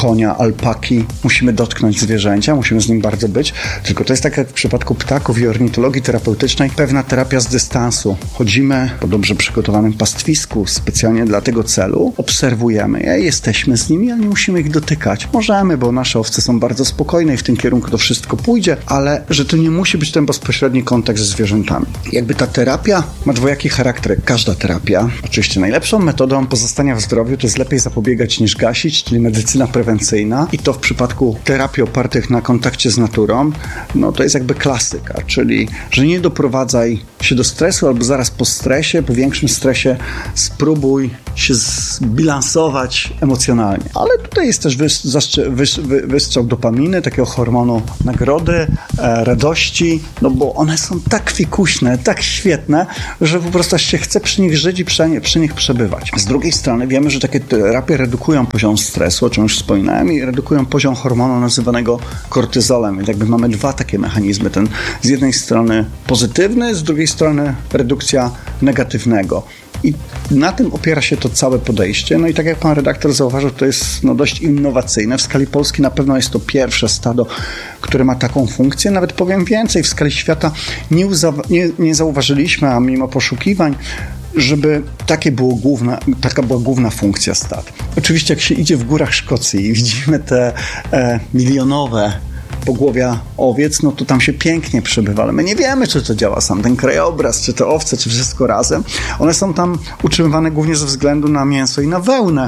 konia, alpaki. Musimy dotknąć zwierzęcia, musimy z nim bardzo być. Tylko to jest tak jak w przypadku ptaków i ornitologii terapeutycznej, pewna terapia z dystansu. Chodzimy po dobrze przygotowanym pastwisku specjalnie dla tego celu, obserwujemy je, jesteśmy z nimi, ale nie musimy ich dotykać. Możemy, bo nasze owce są bardzo spokojne i w tym kierunku to wszystko pójdzie, ale że to nie musi być ten bezpośredni kontakt ze zwierzętami. Jakby ta terapia ma dwojaki charakter. Każda terapia. Oczywiście najlepszą metodą pozostania w zdrowiu to jest lepiej zapobiegać niż gasić, czyli medycyna prewencyjna i to w przypadku terapii opartych na kontakcie z naturą, no to jest jakby klasyka, czyli że nie doprowadzaj się do stresu albo zaraz po stresie, po większym stresie spróbuj się zbilansować emocjonalnie. Ale tutaj jest też wys- wys- wy- wystrzał dopaminy, takiego hormonu nagrody, e, radości, no bo one są tak fikuśne, tak świetne, że po prostu się chce przy nich żyć i przy, przy nich przebywać. Z drugiej strony wiemy, że takie terapie redukują poziom stresu, o czym już wspominałem, i redukują poziom hormonu nazywanego kortyzolem. Więc jakby mamy dwa takie mechanizmy. Ten z jednej strony pozytywny, z drugiej strony redukcja negatywnego. I na tym opiera się to całe podejście. No i tak jak pan redaktor zauważył, to jest no, dość innowacyjne. W skali Polski na pewno jest to pierwsze stado, które ma taką funkcję. Nawet powiem więcej, w skali świata nie, uza- nie, nie zauważyliśmy, a mimo poszukiwań, żeby takie było główna, taka była główna funkcja stad. Oczywiście jak się idzie w górach Szkocji i widzimy te e, milionowe pogłowia owiec, no to tam się pięknie przebywa, ale my nie wiemy, czy to działa sam ten krajobraz, czy te owce, czy wszystko razem. One są tam utrzymywane głównie ze względu na mięso i na wełnę.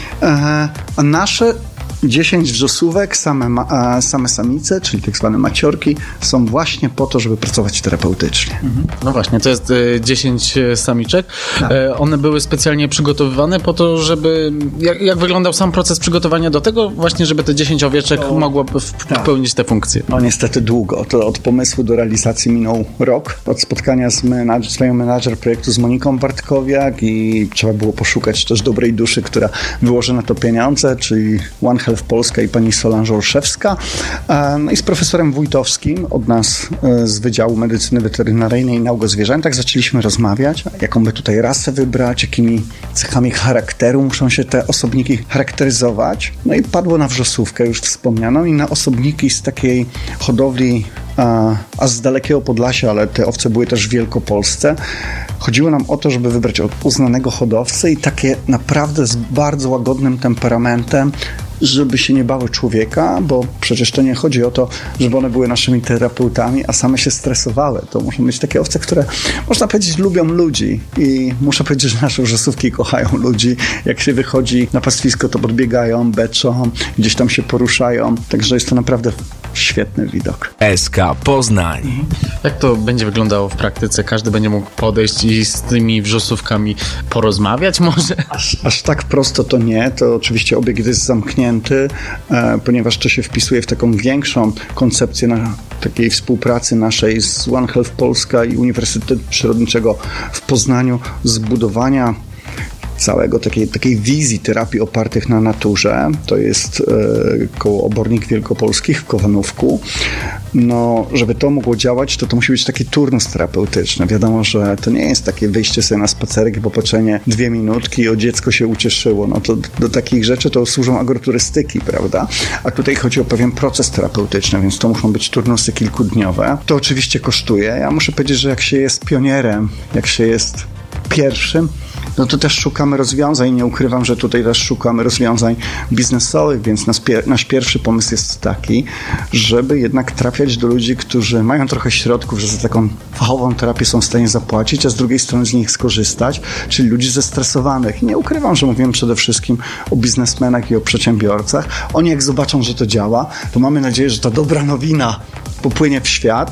E, a nasze dziesięć wrzosówek, same, ma, same samice, czyli tak zwane maciorki, są właśnie po to, żeby pracować terapeutycznie. Mhm. No właśnie, to jest y, dziesięć samiczek. Tak. E, one były specjalnie przygotowywane po to, żeby... Jak, jak wyglądał sam proces przygotowania do tego? Właśnie, żeby te dziesięć owieczek to, mogło w, tak. pełnić te funkcje. No niestety długo. To od pomysłu do realizacji minął rok. Od spotkania z menadż- swoją menadżer projektu z Moniką Bartkowiak i trzeba było poszukać też dobrej duszy, która wyłoży na to pieniądze, czyli One Health Polska i pani Solange Olszewska. No i z profesorem Wójtowskim od nas z Wydziału Medycyny Weterynaryjnej i Nauk o Zwierzętach zaczęliśmy rozmawiać, jaką by tutaj rasę wybrać, jakimi cechami charakteru muszą się te osobniki charakteryzować. No i padło na wrzosówkę już wspomnianą i na osobniki z takiej hodowli a, a z dalekiego Podlasia, ale te owce były też w Wielkopolsce. Chodziło nam o to, żeby wybrać uznanego hodowcę i takie naprawdę z bardzo łagodnym temperamentem, żeby się nie bały człowieka, bo przecież to nie chodzi o to, żeby one były naszymi terapeutami, a same się stresowały. To muszą być takie owce, które, można powiedzieć, lubią ludzi i muszę powiedzieć, że nasze wrzosówki kochają ludzi. Jak się wychodzi na pastwisko, to podbiegają, beczą, gdzieś tam się poruszają, także jest to naprawdę świetny widok. S K Poznań. Jak to będzie wyglądało w praktyce? Każdy będzie mógł podejść i z tymi wrzosówkami porozmawiać może? Aż, aż tak prosto to nie. To oczywiście obiekt jest zamknięty, e, ponieważ to się wpisuje w taką większą koncepcję na, takiej współpracy naszej z One Health Polska i Uniwersytetu Przyrodniczego w Poznaniu, zbudowania całego takiej, takiej wizji terapii opartych na naturze. To jest e, koło Obornik Wielkopolskich w Kowanówku. No, żeby to mogło działać, to to musi być taki turnus terapeutyczny. Wiadomo, że to nie jest takie wyjście sobie na spacerek i popatrzenie dwie minutki i o dziecko się ucieszyło. No to do takich rzeczy to służą agroturystyki, prawda? A tutaj chodzi o pewien proces terapeutyczny, więc to muszą być turnusy kilkudniowe. To oczywiście kosztuje. Ja muszę powiedzieć, że jak się jest pionierem, jak się jest pierwszym, no to też szukamy rozwiązań. Nie ukrywam, że tutaj też szukamy rozwiązań biznesowych, więc nasz, pier- nasz pierwszy pomysł jest taki, żeby jednak trafiać do ludzi, którzy mają trochę środków, że za taką fachową terapię są w stanie zapłacić, a z drugiej strony z nich skorzystać, czyli ludzi zestresowanych. I nie ukrywam, że mówimy przede wszystkim o biznesmenach i o przedsiębiorcach. Oni jak zobaczą, że to działa, to mamy nadzieję, że ta dobra nowina popłynie w świat.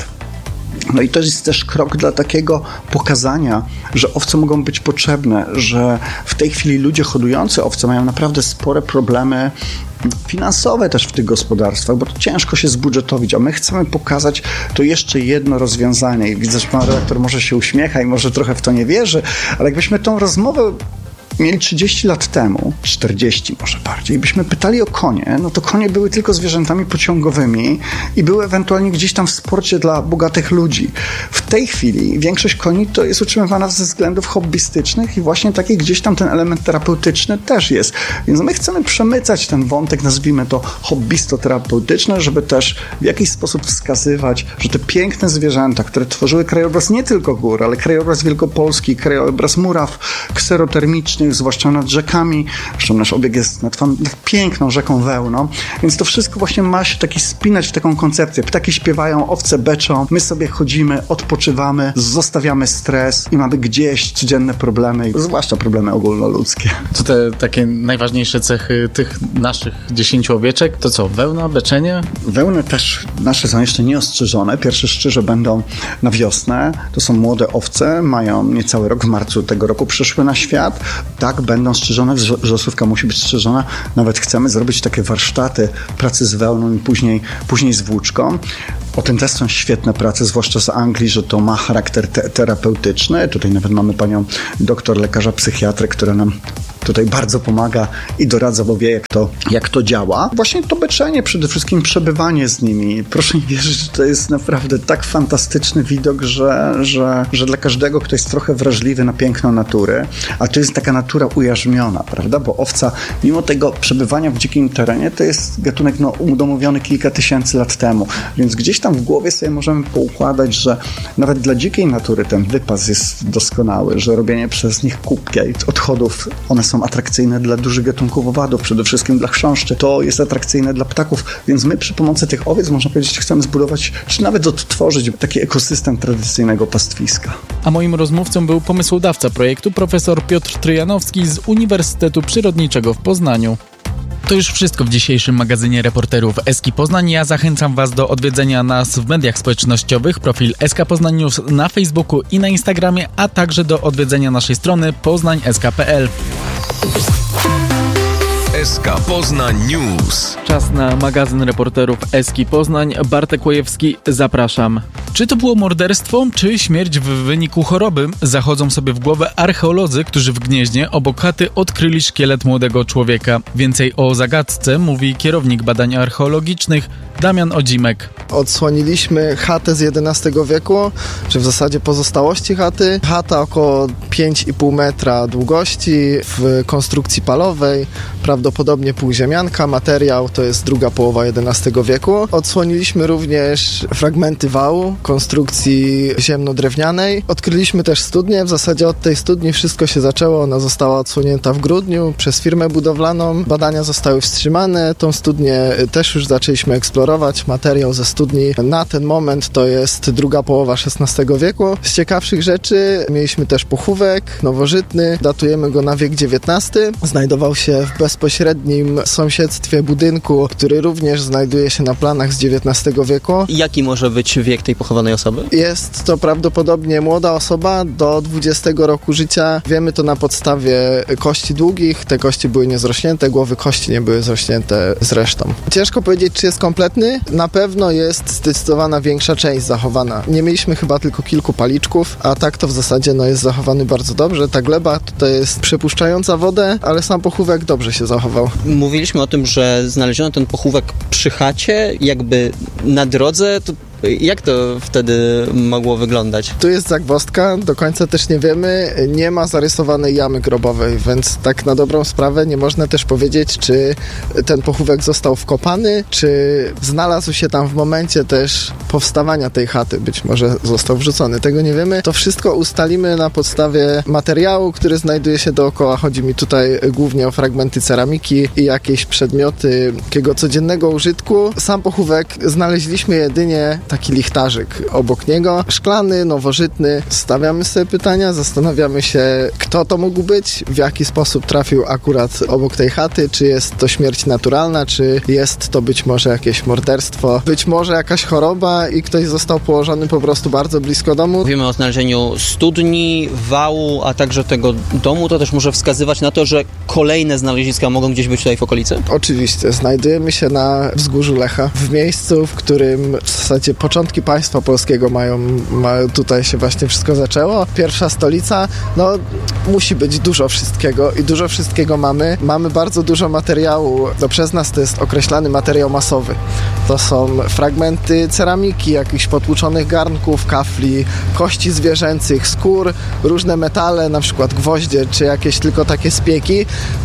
No i to jest też krok dla takiego pokazania, że owce mogą być potrzebne, że w tej chwili ludzie hodujący owce mają naprawdę spore problemy finansowe też w tych gospodarstwach, bo to ciężko się zbudżetowić, a my chcemy pokazać to jeszcze jedno rozwiązanie i widzę, że pan redaktor może się uśmiecha i może trochę w to nie wierzy, ale jakbyśmy tą rozmowę mieli trzydzieści lat temu, czterdzieści może bardziej, byśmy pytali o konie, no to konie były tylko zwierzętami pociągowymi i były ewentualnie gdzieś tam w sporcie dla bogatych ludzi. W tej chwili większość koni to jest utrzymywana ze względów hobbystycznych i właśnie taki gdzieś tam ten element terapeutyczny też jest. Więc my chcemy przemycać ten wątek, nazwijmy to hobbystoterapeutyczny, żeby też w jakiś sposób wskazywać, że te piękne zwierzęta, które tworzyły krajobraz nie tylko gór, ale krajobraz wielkopolski, krajobraz muraw kserotermicznych, zwłaszcza nad rzekami, zresztą nasz obieg jest nad, nad piękną rzeką Wełną, więc to wszystko właśnie ma się taki spinać w taką koncepcję. Ptaki śpiewają, owce beczą, my sobie chodzimy, odpoczywamy, zostawiamy stres i mamy gdzieś codzienne problemy, zwłaszcza problemy ogólnoludzkie. To te takie najważniejsze cechy tych naszych dziesięciu owieczek, to co, wełna, beczenie? Wełny też nasze są jeszcze nieostrzyżone. Pierwsze szczyże będą na wiosnę. To są młode owce, mają niecały rok, w marcu tego roku przyszły na świat. Tak, będą strzyżone, wrzosówka musi być strzyżona. Nawet chcemy zrobić takie warsztaty pracy z wełną i później, później z włóczką. O tym też są świetne prace, zwłaszcza z Anglii, że to ma charakter te- terapeutyczny. Tutaj nawet mamy panią doktor, lekarza psychiatrę, która nam tutaj bardzo pomaga i doradza, bo wie, jak to, jak to działa. Właśnie to beczenie, przede wszystkim przebywanie z nimi. Proszę mi wierzyć, że to jest naprawdę tak fantastyczny widok, że, że, że dla każdego, kto jest trochę wrażliwy na piękno natury, a to jest taka natura ujarzmiona, prawda? Bo owca, mimo tego przebywania w dzikim terenie, to jest gatunek no, udomowiony kilka tysięcy lat temu. Więc gdzieś tam w głowie sobie możemy poukładać, że nawet dla dzikiej natury ten wypas jest doskonały, że robienie przez nich kubki odchodów, one są atrakcyjne dla dużych gatunków owadów, przede wszystkim dla chrząszczy. To jest atrakcyjne dla ptaków, więc my przy pomocy tych owiec, można powiedzieć, chcemy zbudować, czy nawet odtworzyć taki ekosystem tradycyjnego pastwiska. A moim rozmówcą był pomysłodawca projektu profesor Piotr Tryjanowski z Uniwersytetu Przyrodniczego w Poznaniu. To już wszystko w dzisiejszym magazynie reporterów S K Poznań. Ja zachęcam Was do odwiedzenia nas w mediach społecznościowych, profil S K Poznań News na Facebooku i na Instagramie, a także do odwiedzenia naszej strony poznań s k kropka p l. S K Poznań News. Czas na magazyn reporterów S K Poznań. Bartek Łojewski, zapraszam. Czy to było morderstwo, czy śmierć w wyniku choroby? Zachodzą sobie w głowę archeolodzy, którzy w Gnieźnie obok chaty odkryli szkielet młodego człowieka. Więcej o zagadce mówi kierownik badań archeologicznych Damian Odzimek. Odsłoniliśmy chatę z jedenastego wieku, czy w zasadzie pozostałości chaty. Chata około pięć i pół metra długości, w konstrukcji palowej, prawdopodobnie półziemianka. Materiał to jest druga połowa jedenastego wieku. Odsłoniliśmy również fragmenty wału, konstrukcji ziemno-drewnianej. Odkryliśmy też studnię. W zasadzie od tej studni wszystko się zaczęło. Ona została odsłonięta w grudniu przez firmę budowlaną. Badania zostały wstrzymane. Tą studnię też już zaczęliśmy eksplorować. Materiał ze studni na ten moment to jest druga połowa szesnastego wieku. Z ciekawszych rzeczy mieliśmy też pochówek nowożytny. Datujemy go na wiek dziewiętnasty. Znajdował się w bezpośrednim sąsiedztwie budynku, który również znajduje się na planach z dziewiętnastego wieku. Jaki może być wiek tej pochowanej osoby? Jest to prawdopodobnie młoda osoba do dwudziestego roku życia. Wiemy to na podstawie kości długich. Te kości były niezrośnięte, głowy kości nie były zrośnięte zresztą. Ciężko powiedzieć, czy jest kompletny. Na pewno jest zdecydowana większa część zachowana. Nie mieliśmy chyba tylko kilku paliczków, a tak to w zasadzie no, jest zachowany bardzo dobrze. Ta gleba tutaj jest przepuszczająca wodę, ale sam pochówek dobrze się zachował. Mówiliśmy o tym, że znaleziono ten pochówek przy chacie, jakby na drodze. To jak to wtedy mogło wyglądać? Tu jest zagwozdka, do końca też nie wiemy. Nie ma zarysowanej jamy grobowej, więc tak na dobrą sprawę nie można też powiedzieć, czy ten pochówek został wkopany, czy znalazł się tam w momencie też powstawania tej chaty. Być może został wrzucony, tego nie wiemy. To wszystko ustalimy na podstawie materiału, który znajduje się dookoła. Chodzi mi tutaj głównie o fragmenty ceramiki i jakieś przedmioty takiego codziennego użytku. Sam pochówek znaleźliśmy jedynie taki lichtarzyk obok niego, szklany, nowożytny. Stawiamy sobie pytania, zastanawiamy się, kto to mógł być, w jaki sposób trafił akurat obok tej chaty, czy jest to śmierć naturalna, czy jest to być może jakieś morderstwo, być może jakaś choroba i ktoś został położony po prostu bardzo blisko domu. Mówimy o znalezieniu studni, wału, a także tego domu. To też może wskazywać na to, że kolejne znaleziska mogą gdzieś być tutaj w okolicy? Oczywiście. Znajdujemy się na wzgórzu Lecha, w miejscu, w którym w zasadzie początki państwa polskiego mają, mają, tutaj się właśnie wszystko zaczęło. Pierwsza stolica, no musi być dużo wszystkiego i dużo wszystkiego mamy. Mamy bardzo dużo materiału, no przez nas to jest określany materiał masowy. To są fragmenty ceramiki, jakichś potłuczonych garnków, kafli, kości zwierzęcych, skór, różne metale, na przykład gwoździe, czy jakieś tylko takie spieki.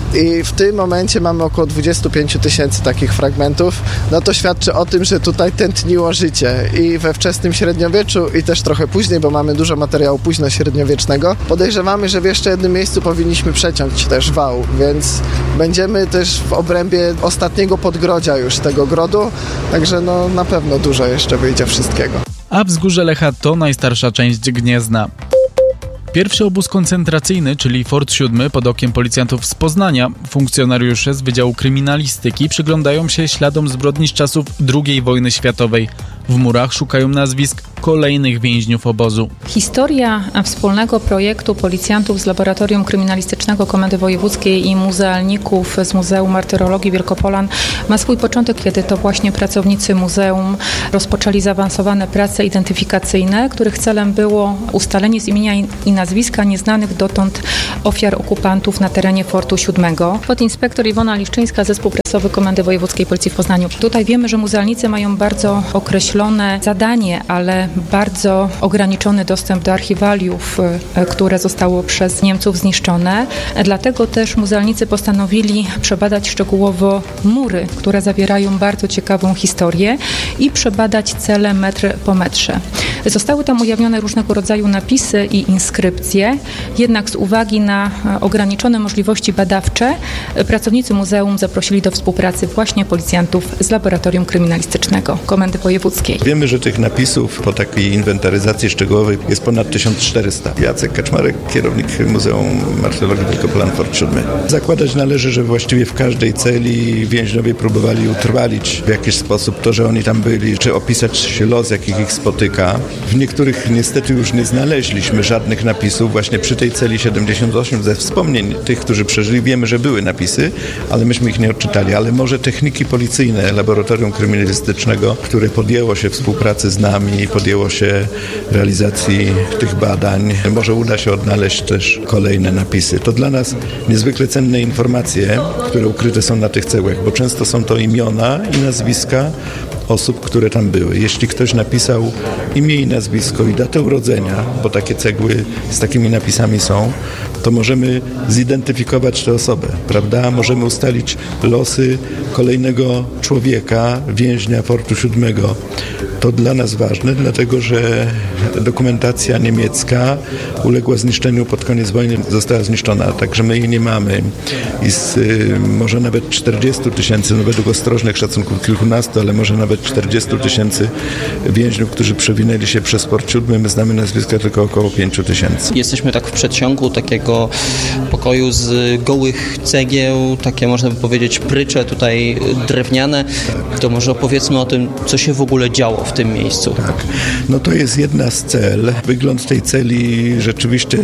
I w tym momencie mamy około dwadzieścia pięć tysięcy takich fragmentów. No to świadczy o tym, że tutaj tętniło życie i we wczesnym średniowieczu i też trochę później, bo mamy dużo materiału późno-średniowiecznego. Podejrzewamy, że w jeszcze jednym miejscu powinniśmy przeciąć też wał, więc będziemy też w obrębie ostatniego podgrodzia już tego grodu, także no na pewno dużo jeszcze wyjdzie wszystkiego. A Wzgórze Lecha to najstarsza część Gniezna. Pierwszy obóz koncentracyjny, czyli Fort siódmy, pod okiem policjantów z Poznania, funkcjonariusze z Wydziału Kryminalistyki przyglądają się śladom zbrodni z czasów drugiej wojny światowej. W murach szukają nazwisk kolejnych więźniów obozu. Historia wspólnego projektu policjantów z Laboratorium Kryminalistycznego Komendy Wojewódzkiej i muzealników z Muzeum Martyrologii Wielkopolan ma swój początek, kiedy to właśnie pracownicy muzeum rozpoczęli zaawansowane prace identyfikacyjne, których celem było ustalenie z imienia i nazwiska nieznanych dotąd ofiar okupantów na terenie Fortu siódmego. Podinspektor Iwona Liszczyńska, zespół prasowy Komendy Wojewódzkiej Policji w Poznaniu. Tutaj wiemy, że muzealnicy mają bardzo określone zadanie, ale bardzo ograniczony dostęp do archiwaliów, które zostało przez Niemców zniszczone. Dlatego też muzealnicy postanowili przebadać szczegółowo mury, które zawierają bardzo ciekawą historię i przebadać cele metr po metrze. Zostały tam ujawnione różnego rodzaju napisy i inskrypcje, jednak z uwagi na ograniczone możliwości badawcze pracownicy muzeum zaprosili do współpracy właśnie policjantów z Laboratorium Kryminalistycznego Komendy Wojewódzkiej. Wiemy, że tych napisów po takiej inwentaryzacji szczegółowej jest ponad tysiąc czterysta. Jacek Kaczmarek, kierownik Muzeum Martyrologii Wielkopolan, Fort siódmy. Zakładać należy, że właściwie w każdej celi więźniowie próbowali utrwalić w jakiś sposób to, że oni tam byli, czy opisać los, jakich ich spotyka. W niektórych niestety już nie znaleźliśmy żadnych napisów. Właśnie przy tej celi siedemdziesiąt osiem ze wspomnień tych, którzy przeżyli, wiemy, że były napisy, ale myśmy ich nie odczytali. Ale może techniki policyjne Laboratorium Kryminalistycznego, które podjęło się współpracy z nami, podjęło się realizacji tych badań, może uda się odnaleźć też kolejne napisy. To dla nas niezwykle cenne informacje, które ukryte są na tych cegłach, bo często są to imiona i nazwiska osób, które tam były. Jeśli ktoś napisał imię i nazwisko i datę urodzenia, bo takie cegły z takimi napisami są, to możemy zidentyfikować tę osobę, prawda? Możemy ustalić losy kolejnego człowieka, więźnia Fortu siódmego. To dla nas ważne, dlatego że dokumentacja niemiecka uległa zniszczeniu pod koniec wojny, została zniszczona, także my jej nie mamy. I z y, może nawet czterdziestu tysięcy, no według ostrożnych szacunków kilkunastu, ale może nawet czterdziestu tysięcy więźniów, którzy przewinęli się przez Fort siódmy, my znamy nazwiska tylko około pięciu tysięcy. Jesteśmy tak w przedsionku takiego pokoju z gołych cegieł, takie można by powiedzieć prycze tutaj drewniane. To może opowiedzmy o tym, co się w ogóle działo w tym miejscu. Tak, no to jest jedna z cel. Wygląd tej celi rzeczywiście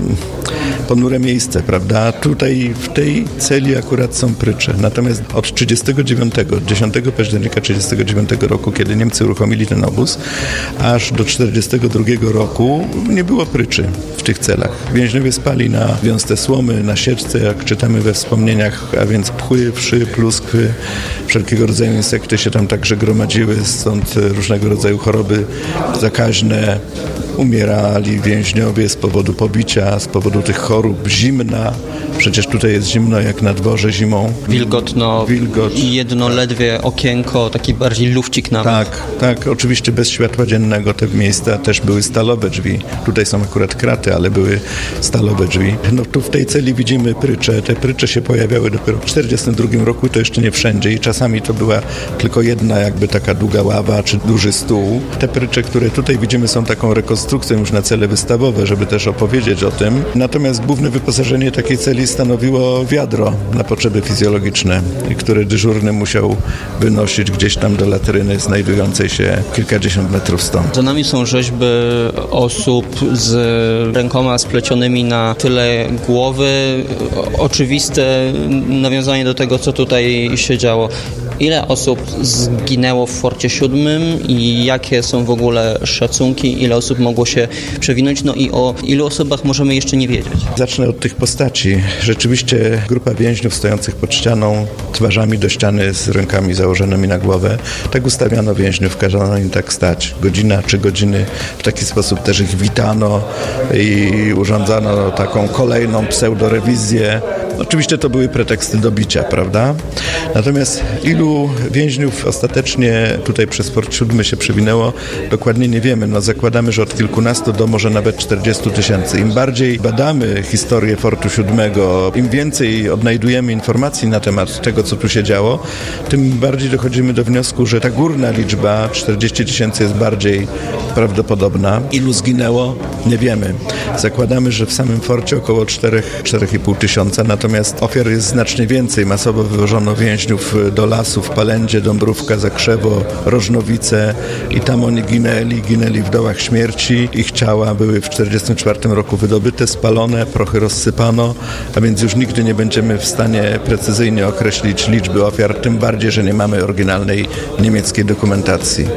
ponure miejsce, prawda? Tutaj w tej celi akurat są prycze. Natomiast od trzydziestego dziewiątego, dziesiątego października trzydziestego dziewiątego roku, kiedy Niemcy uruchomili ten obóz, aż do czterdziestego drugiego roku nie było pryczy w tych celach. Więźniowie spali na wiązce słomy, na sieczce, jak czytamy we wspomnieniach, a więc pchły, wszy, pluskwy, wszelkiego rodzaju insekty się tam także gromadziły, stąd różnego rodzaju choroby zakaźne. Umierali więźniowie z powodu pobicia, z powodu tych chorób, zimna. Przecież tutaj jest zimno jak na dworze zimą. Wilgotno. Wilgot. I jedno ledwie okienko, taki bardziej lufcik nawet. Tak, tak. Oczywiście bez światła dziennego te miejsca też były stalowe drzwi. Tutaj są akurat kraty, ale były stalowe drzwi. No tu w tej celi widzimy prycze. Te prycze się pojawiały dopiero w czterdziestym drugim roku, to jeszcze nie wszędzie i czasami to była tylko jedna jakby taka długa ława czy duży stół. Te prycze, które tutaj widzimy, są taką rekonstrukcją konstrukcją już na cele wystawowe, żeby też opowiedzieć o tym. Natomiast główne wyposażenie takiej celi stanowiło wiadro na potrzeby fizjologiczne, które dyżurny musiał wynosić gdzieś tam do latryny znajdującej się kilkadziesiąt metrów stąd. Za nami są rzeźby osób z rękoma splecionymi na tyle głowy. Oczywiste nawiązanie do tego, co tutaj się działo. Ile osób zginęło w Forcie siódmym i jakie są w ogóle szacunki, ile osób mogło się przewinąć, no i o ilu osobach możemy jeszcze nie wiedzieć? Zacznę od tych postaci. Rzeczywiście grupa więźniów stojących pod ścianą, twarzami do ściany z rękami założonymi na głowę. Tak ustawiano więźniów, kazano im tak stać. Godzina, trzy godziny. W taki sposób też ich witano i urządzano taką kolejną pseudorewizję. Oczywiście to były preteksty do bicia, prawda? Natomiast ilu więźniów ostatecznie tutaj przez Fort siódmy się przewinęło, dokładnie nie wiemy. No, zakładamy, że od kilkunastu do może nawet czterdziestu tysięcy. Im bardziej badamy historię Fortu siódmego, im więcej odnajdujemy informacji na temat tego, co tu się działo, tym bardziej dochodzimy do wniosku, że ta górna liczba czterdzieści tysięcy jest bardziej prawdopodobna. Ilu zginęło? Nie wiemy. Zakładamy, że w samym forcie około cztery do czterech i pół tysiąca, natomiast ofiar jest znacznie więcej. Masowo wywożono więźniów do lasów, Palędzie, Dąbrówka, Zakrzewo, Rożnowice i tam oni ginęli, ginęli w dołach śmierci. Ich ciała były w czterdziestym czwartym roku wydobyte, spalone, prochy rozsypano, a więc już nigdy nie będziemy w stanie precyzyjnie określić liczby ofiar, tym bardziej, że nie mamy oryginalnej niemieckiej dokumentacji.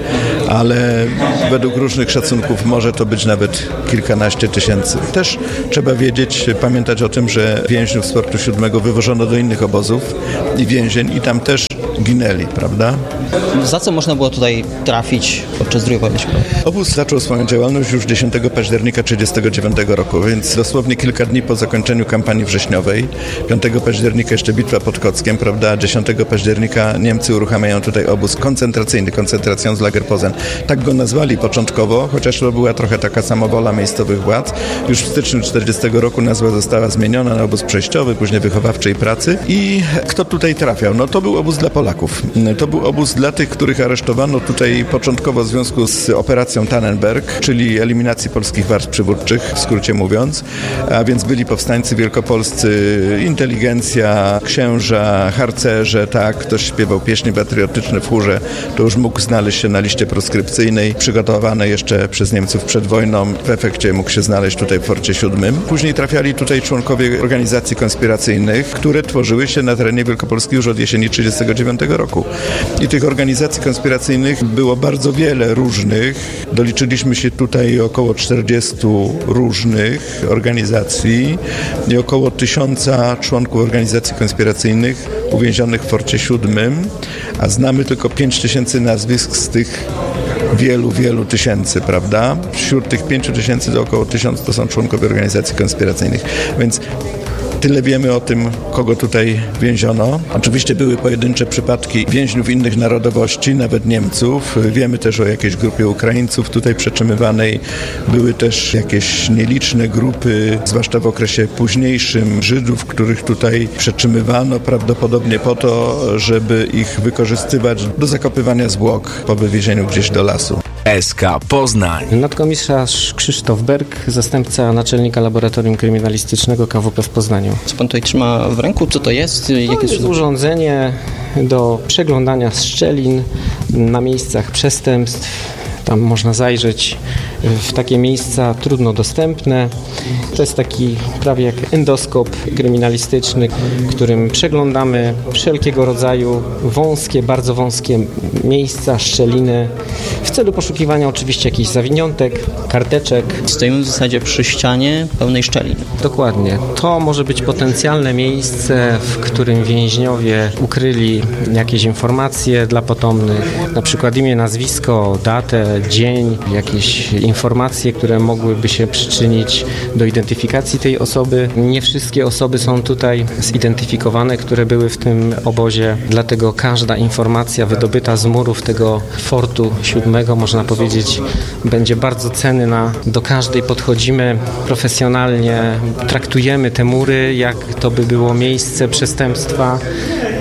Ale według różnych szacunków może to być nawet kilkanaście tysięcy. Też trzeba wiedzieć, pamiętać o tym, że więźniów z Fortu siódmego wywożono do innych obozów i więzień i tam też ginęli, prawda? Za co można było tutaj trafić podczas drugiej wojny światowej? Obóz zaczął swoją działalność już dziesiątego października tysiąc dziewięćset trzydziestego dziewiątego roku, więc dosłownie kilka dni po zakończeniu kampanii wrześniowej. piątego października jeszcze bitwa pod Kockiem, prawda? dziesiątego października Niemcy uruchamiają tutaj obóz koncentracyjny, Konzentrationslager Posen. Tak go nazwali początkowo, chociaż to była trochę taka samowola miejscowych władz. Już w styczniu tysiąc dziewięćset czterdziestego roku nazwa została zmieniona na obóz przejściowy, później wychowawczej pracy. I kto tutaj trafiał? No to był obóz dla Polaków. To był obóz dla tych, których aresztowano tutaj początkowo w związku z operacją Tannenberg, czyli eliminacji polskich warstw przywódczych, w skrócie mówiąc. A więc byli powstańcy wielkopolscy, inteligencja, księża, harcerze, tak, ktoś śpiewał pieśni patriotyczne w chórze, to już mógł znaleźć się na liście proskrypcyjnej, przygotowane jeszcze przez Niemców przed wojną. W efekcie mógł się znaleźć tutaj w Forcie siódmym. Później trafiali tutaj członkowie organizacji konspiracyjnych, które tworzyły się na terenie Wielkopolski już od jesieni tysiąc dziewięćset trzydziestego dziewiątego roku. I tych organizacji konspiracyjnych było bardzo wiele różnych. Doliczyliśmy się tutaj około czterdziestu różnych organizacji i około tysiąca członków organizacji konspiracyjnych uwięzionych w Forcie siódmym, a znamy tylko pięć tysięcy nazwisk z tych wielu, wielu tysięcy, prawda? Wśród tych pięciu tysięcy do około tysiąc to są członkowie organizacji konspiracyjnych, więc tyle wiemy o tym, kogo tutaj więziono. Oczywiście były pojedyncze przypadki więźniów innych narodowości, nawet Niemców. Wiemy też o jakiejś grupie Ukraińców tutaj przetrzymywanej. Były też jakieś nieliczne grupy, zwłaszcza w okresie późniejszym, Żydów, których tutaj przetrzymywano prawdopodobnie po to, żeby ich wykorzystywać do zakopywania zwłok po wywiezieniu gdzieś do lasu. S K Poznań. Nadkomisarz Krzysztof Berg, zastępca naczelnika Laboratorium Kryminalistycznego K W P w Poznaniu. Co pan tutaj trzyma w ręku? Co to jest? To Jakie jest urządzenie do przeglądania szczelin na miejscach przestępstw. Tam można zajrzeć w takie miejsca trudno dostępne. To jest taki prawie jak endoskop kryminalistyczny, którym przeglądamy wszelkiego rodzaju wąskie, bardzo wąskie miejsca, szczeliny w celu poszukiwania oczywiście jakichś zawiniątek, karteczek. Stoimy w zasadzie przy ścianie pełnej szczelin. Dokładnie. To może być potencjalne miejsce, w którym więźniowie ukryli jakieś informacje dla potomnych, na przykład imię, nazwisko, datę, dzień, jakieś informacje, które mogłyby się przyczynić do identyfikacji tej osoby. Nie wszystkie osoby są tutaj zidentyfikowane, które były w tym obozie, dlatego każda informacja wydobyta z murów tego Fortu siódmego, można powiedzieć, będzie bardzo cenna. Do każdej podchodzimy profesjonalnie, traktujemy te mury, jak to by było miejsce przestępstwa.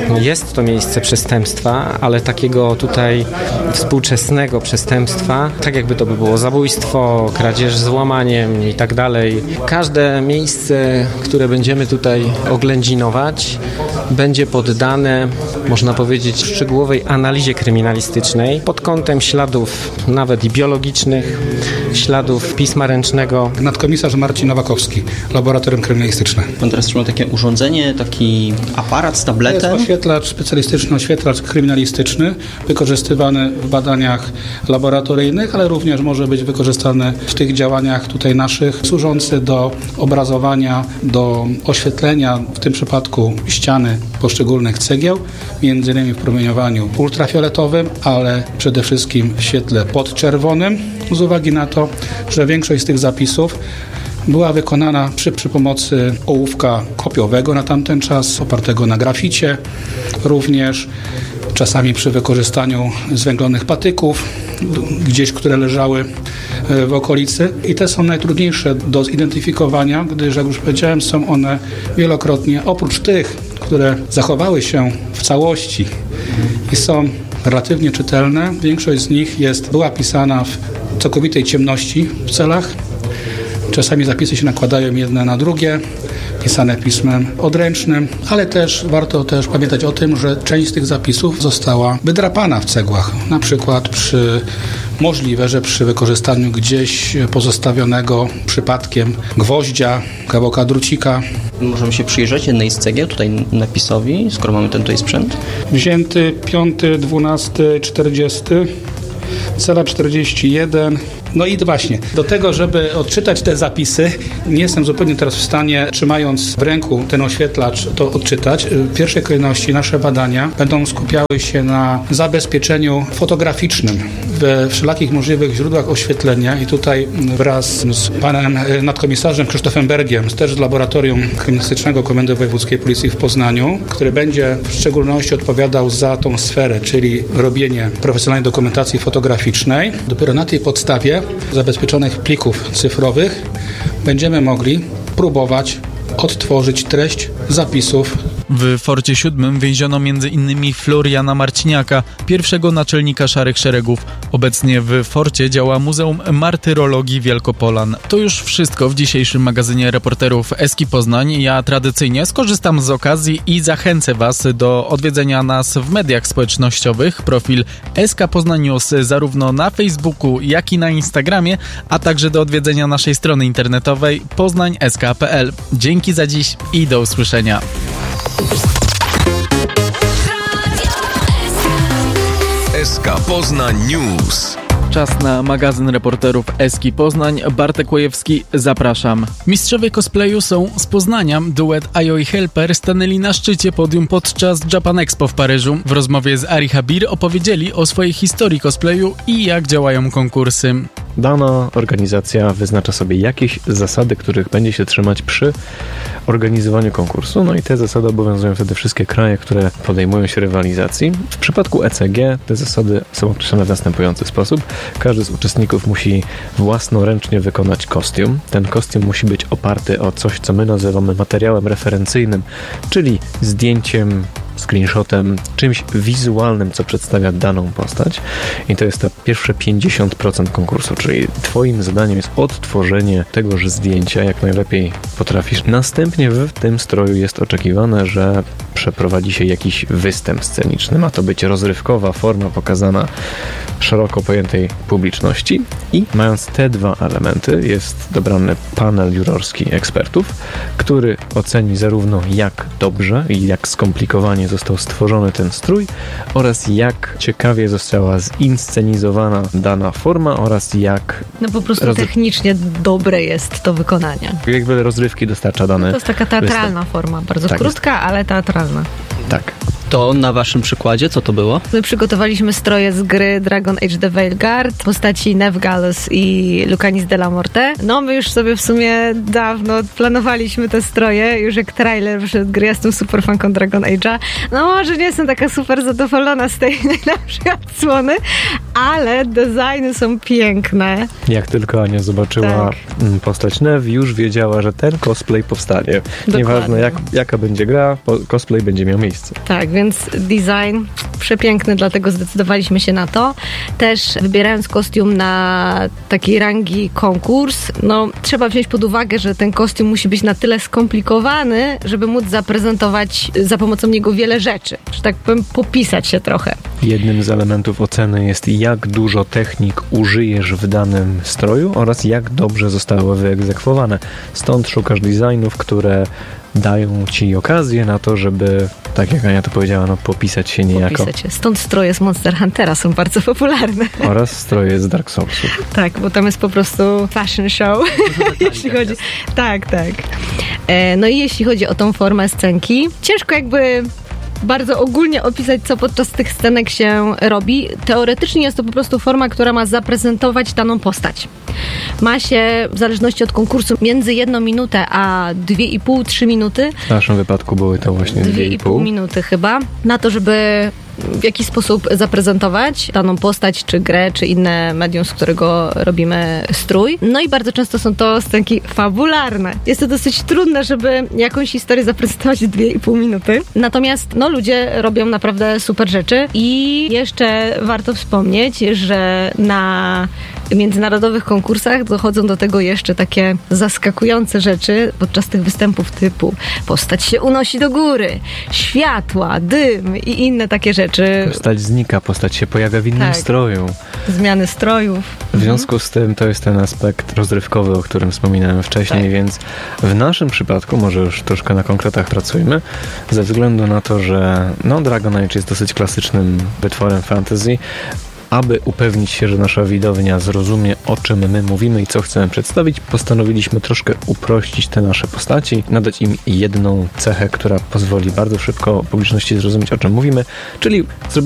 jest to miejsce przestępstwa, ale takiego tutaj współczesnego przestępstwa, tak jakby to by było zabójstwo, kradzież z łamaniem i tak dalej. Każde miejsce, które będziemy tutaj oględzinować, będzie poddane, można powiedzieć, szczegółowej analizie kryminalistycznej pod kątem śladów nawet i biologicznych, śladów pisma ręcznego. Nadkomisarz Marcin Nowakowski, Laboratorium Kryminalistyczne. Pan teraz trzyma takie urządzenie, taki aparat z tabletem? To jest oświetlacz, specjalistyczny oświetlacz kryminalistyczny, wykorzystywany w badaniach laboratoryjnych, ale również może być wykorzystany w tych działaniach tutaj naszych, służący do obrazowania, do oświetlenia, w tym przypadku ściany poszczególnych cegieł, między innymi w promieniowaniu ultrafioletowym, ale przede wszystkim w świetle podczerwonym, z uwagi na to, że większość z tych zapisów była wykonana przy, przy pomocy ołówka kopiowego na tamten czas, opartego na graficie, również czasami przy wykorzystaniu zwęglonych patyków, gdzieś, które leżały w okolicy. I te są najtrudniejsze do zidentyfikowania, gdyż, jak już powiedziałem, są one wielokrotnie, oprócz tych, które zachowały się w całości i są relatywnie czytelne, większość z nich jest, była pisana w całkowitej ciemności w celach. Czasami zapisy się nakładają jedne na drugie, pisane pismem odręcznym, ale też warto też pamiętać o tym, że część z tych zapisów została wydrapana w cegłach. Na przykład przy, możliwe, że przy wykorzystaniu gdzieś pozostawionego przypadkiem gwoździa, kawałka drucika. Możemy się przyjrzeć jednej z cegieł, tutaj napisowi, skoro mamy ten tutaj sprzęt. Wzięty piąty, dwunasty, czterdziesty, cela czterdzieści jeden. No i właśnie, do tego, żeby odczytać te zapisy, nie jestem zupełnie teraz w stanie, trzymając w ręku ten oświetlacz, to odczytać. W pierwszej kolejności nasze badania będą skupiały się na zabezpieczeniu fotograficznym we wszelakich możliwych źródłach oświetlenia i tutaj wraz z panem nadkomisarzem Krzysztofem Bergiem, też z Laboratorium Kryminalistycznego Komendy Wojewódzkiej Policji w Poznaniu, który będzie w szczególności odpowiadał za tą sferę, czyli robienie profesjonalnej dokumentacji fotograficznej. Dopiero na tej podstawie zabezpieczonych plików cyfrowych będziemy mogli próbować odtworzyć treść zapisów. W Forcie siódmym więziono między innymi Floriana Marciniaka, pierwszego naczelnika Szarych Szeregów. Obecnie w Forcie działa Muzeum Martyrologii Wielkopolan. To już wszystko w dzisiejszym magazynie reporterów Eski Poznań. Ja tradycyjnie skorzystam z okazji i zachęcę Was do odwiedzenia nas w mediach społecznościowych. Profil Eska Poznań News zarówno na Facebooku, jak i na Instagramie, a także do odwiedzenia naszej strony internetowej poznań kropka s k kropka p l. Dzięki za dziś i do usłyszenia. S K Poznań News. Czas na magazyn reporterów Eski Poznań. Bartek Łojewski, zapraszam. Mistrzowie cosplayu są z Poznania. Duet Ajo i Helper stanęli na szczycie podium podczas Japan Expo w Paryżu. W rozmowie z Ari Habir opowiedzieli o swojej historii cosplayu i jak działają konkursy. Dana organizacja wyznacza sobie jakieś zasady, których będzie się trzymać przy organizowaniu konkursu, no i te zasady obowiązują wtedy wszystkie kraje, które podejmują się rywalizacji. W przypadku E C G te zasady są określone w następujący sposób. Każdy z uczestników musi własnoręcznie wykonać kostium. Ten kostium musi być oparty o coś, co my nazywamy materiałem referencyjnym, czyli zdjęciem, screenshotem, czymś wizualnym, co przedstawia daną postać. I to jest to pierwsze pięćdziesiąt procent konkursu, czyli twoim zadaniem jest odtworzenie tegoż zdjęcia, jak najlepiej potrafisz. Następnie w tym stroju jest oczekiwane, że przeprowadzi się jakiś występ sceniczny. Ma to być rozrywkowa forma pokazana szeroko pojętej publiczności i mając te dwa elementy jest dobrany panel jurorski ekspertów, który oceni zarówno jak dobrze i jak skomplikowanie został stworzony ten strój oraz jak ciekawie została zinscenizowana dana forma oraz jak... No po prostu rozry... technicznie dobre jest to wykonanie. Jak wiele rozrywki dostarcza dany... No to jest taka teatralna występ. Forma, bardzo tak krótka, jest. Ale teatralna. Tak. To na waszym przykładzie, co to było? My przygotowaliśmy stroje z gry Dragon Age The Veilguard w postaci Nefgalus i Lucanis de la Morte. No my już sobie w sumie dawno planowaliśmy te stroje, już jak trailer wyszedł gry, jestem super fanką Dragon Age'a. No może nie jestem taka super zadowolona z tej najlepszej odsłony, ale designy są piękne. Jak tylko Ania zobaczyła tak. postać Nef, już wiedziała, że ten cosplay powstanie. Dokładnie. Nieważne jak, jaka będzie gra, cosplay będzie miał miejsce. Tak, więc design przepiękny, dlatego zdecydowaliśmy się na to. Też wybierając kostium na takiej rangi konkurs, no trzeba wziąć pod uwagę, że ten kostium musi być na tyle skomplikowany, żeby móc zaprezentować za pomocą niego wiele rzeczy. Że tak powiem, popisać się trochę. Jednym z elementów oceny jest, jak dużo technik użyjesz w danym stroju oraz jak dobrze zostały wyegzekwowane. Stąd szukasz designów, które dają ci okazję na to, żeby, tak jak Ania to powiedziała, no popisać się niejako. Popisać się. Stąd stroje z Monster Huntera są bardzo popularne. Oraz stroje z Dark Soulsów. Tak, bo tam jest po prostu fashion show. jeśli chodzi... Tak, tak. E, no i jeśli chodzi o tą formę scenki, ciężko jakby bardzo ogólnie opisać, co podczas tych scenek się robi. Teoretycznie jest to po prostu forma, która ma zaprezentować daną postać. Ma się, w zależności od konkursu, między jedną minutę a dwie i pół, trzy minuty. W naszym wypadku były to właśnie dwie i pół minuty chyba, na to, żeby w jakiś sposób zaprezentować daną postać, czy grę, czy inne medium, z którego robimy strój. No i bardzo często są to scenki fabularne. Jest to dosyć trudne, żeby jakąś historię zaprezentować w dwie i pół minuty. Natomiast no, ludzie robią naprawdę super rzeczy i jeszcze warto wspomnieć, że na międzynarodowych konkursach dochodzą do tego jeszcze takie zaskakujące rzeczy podczas tych występów typu postać się unosi do góry, światła, dym i inne takie rzeczy. Postać znika, postać się pojawia w innym tak. stroju. Zmiany strojów. W związku z tym to jest ten aspekt rozrywkowy, o którym wspominałem wcześniej, tak. Więc w naszym przypadku, może już troszkę na konkretach pracujmy, ze względu na to, że no, Dragon Age jest dosyć klasycznym wytworem fantasy. Aby upewnić się, że nasza widownia zrozumie, o czym my mówimy i co chcemy przedstawić, postanowiliśmy troszkę uprościć te nasze postaci, nadać im jedną cechę, która pozwoli bardzo szybko publiczności zrozumieć, o czym mówimy, czyli zrobili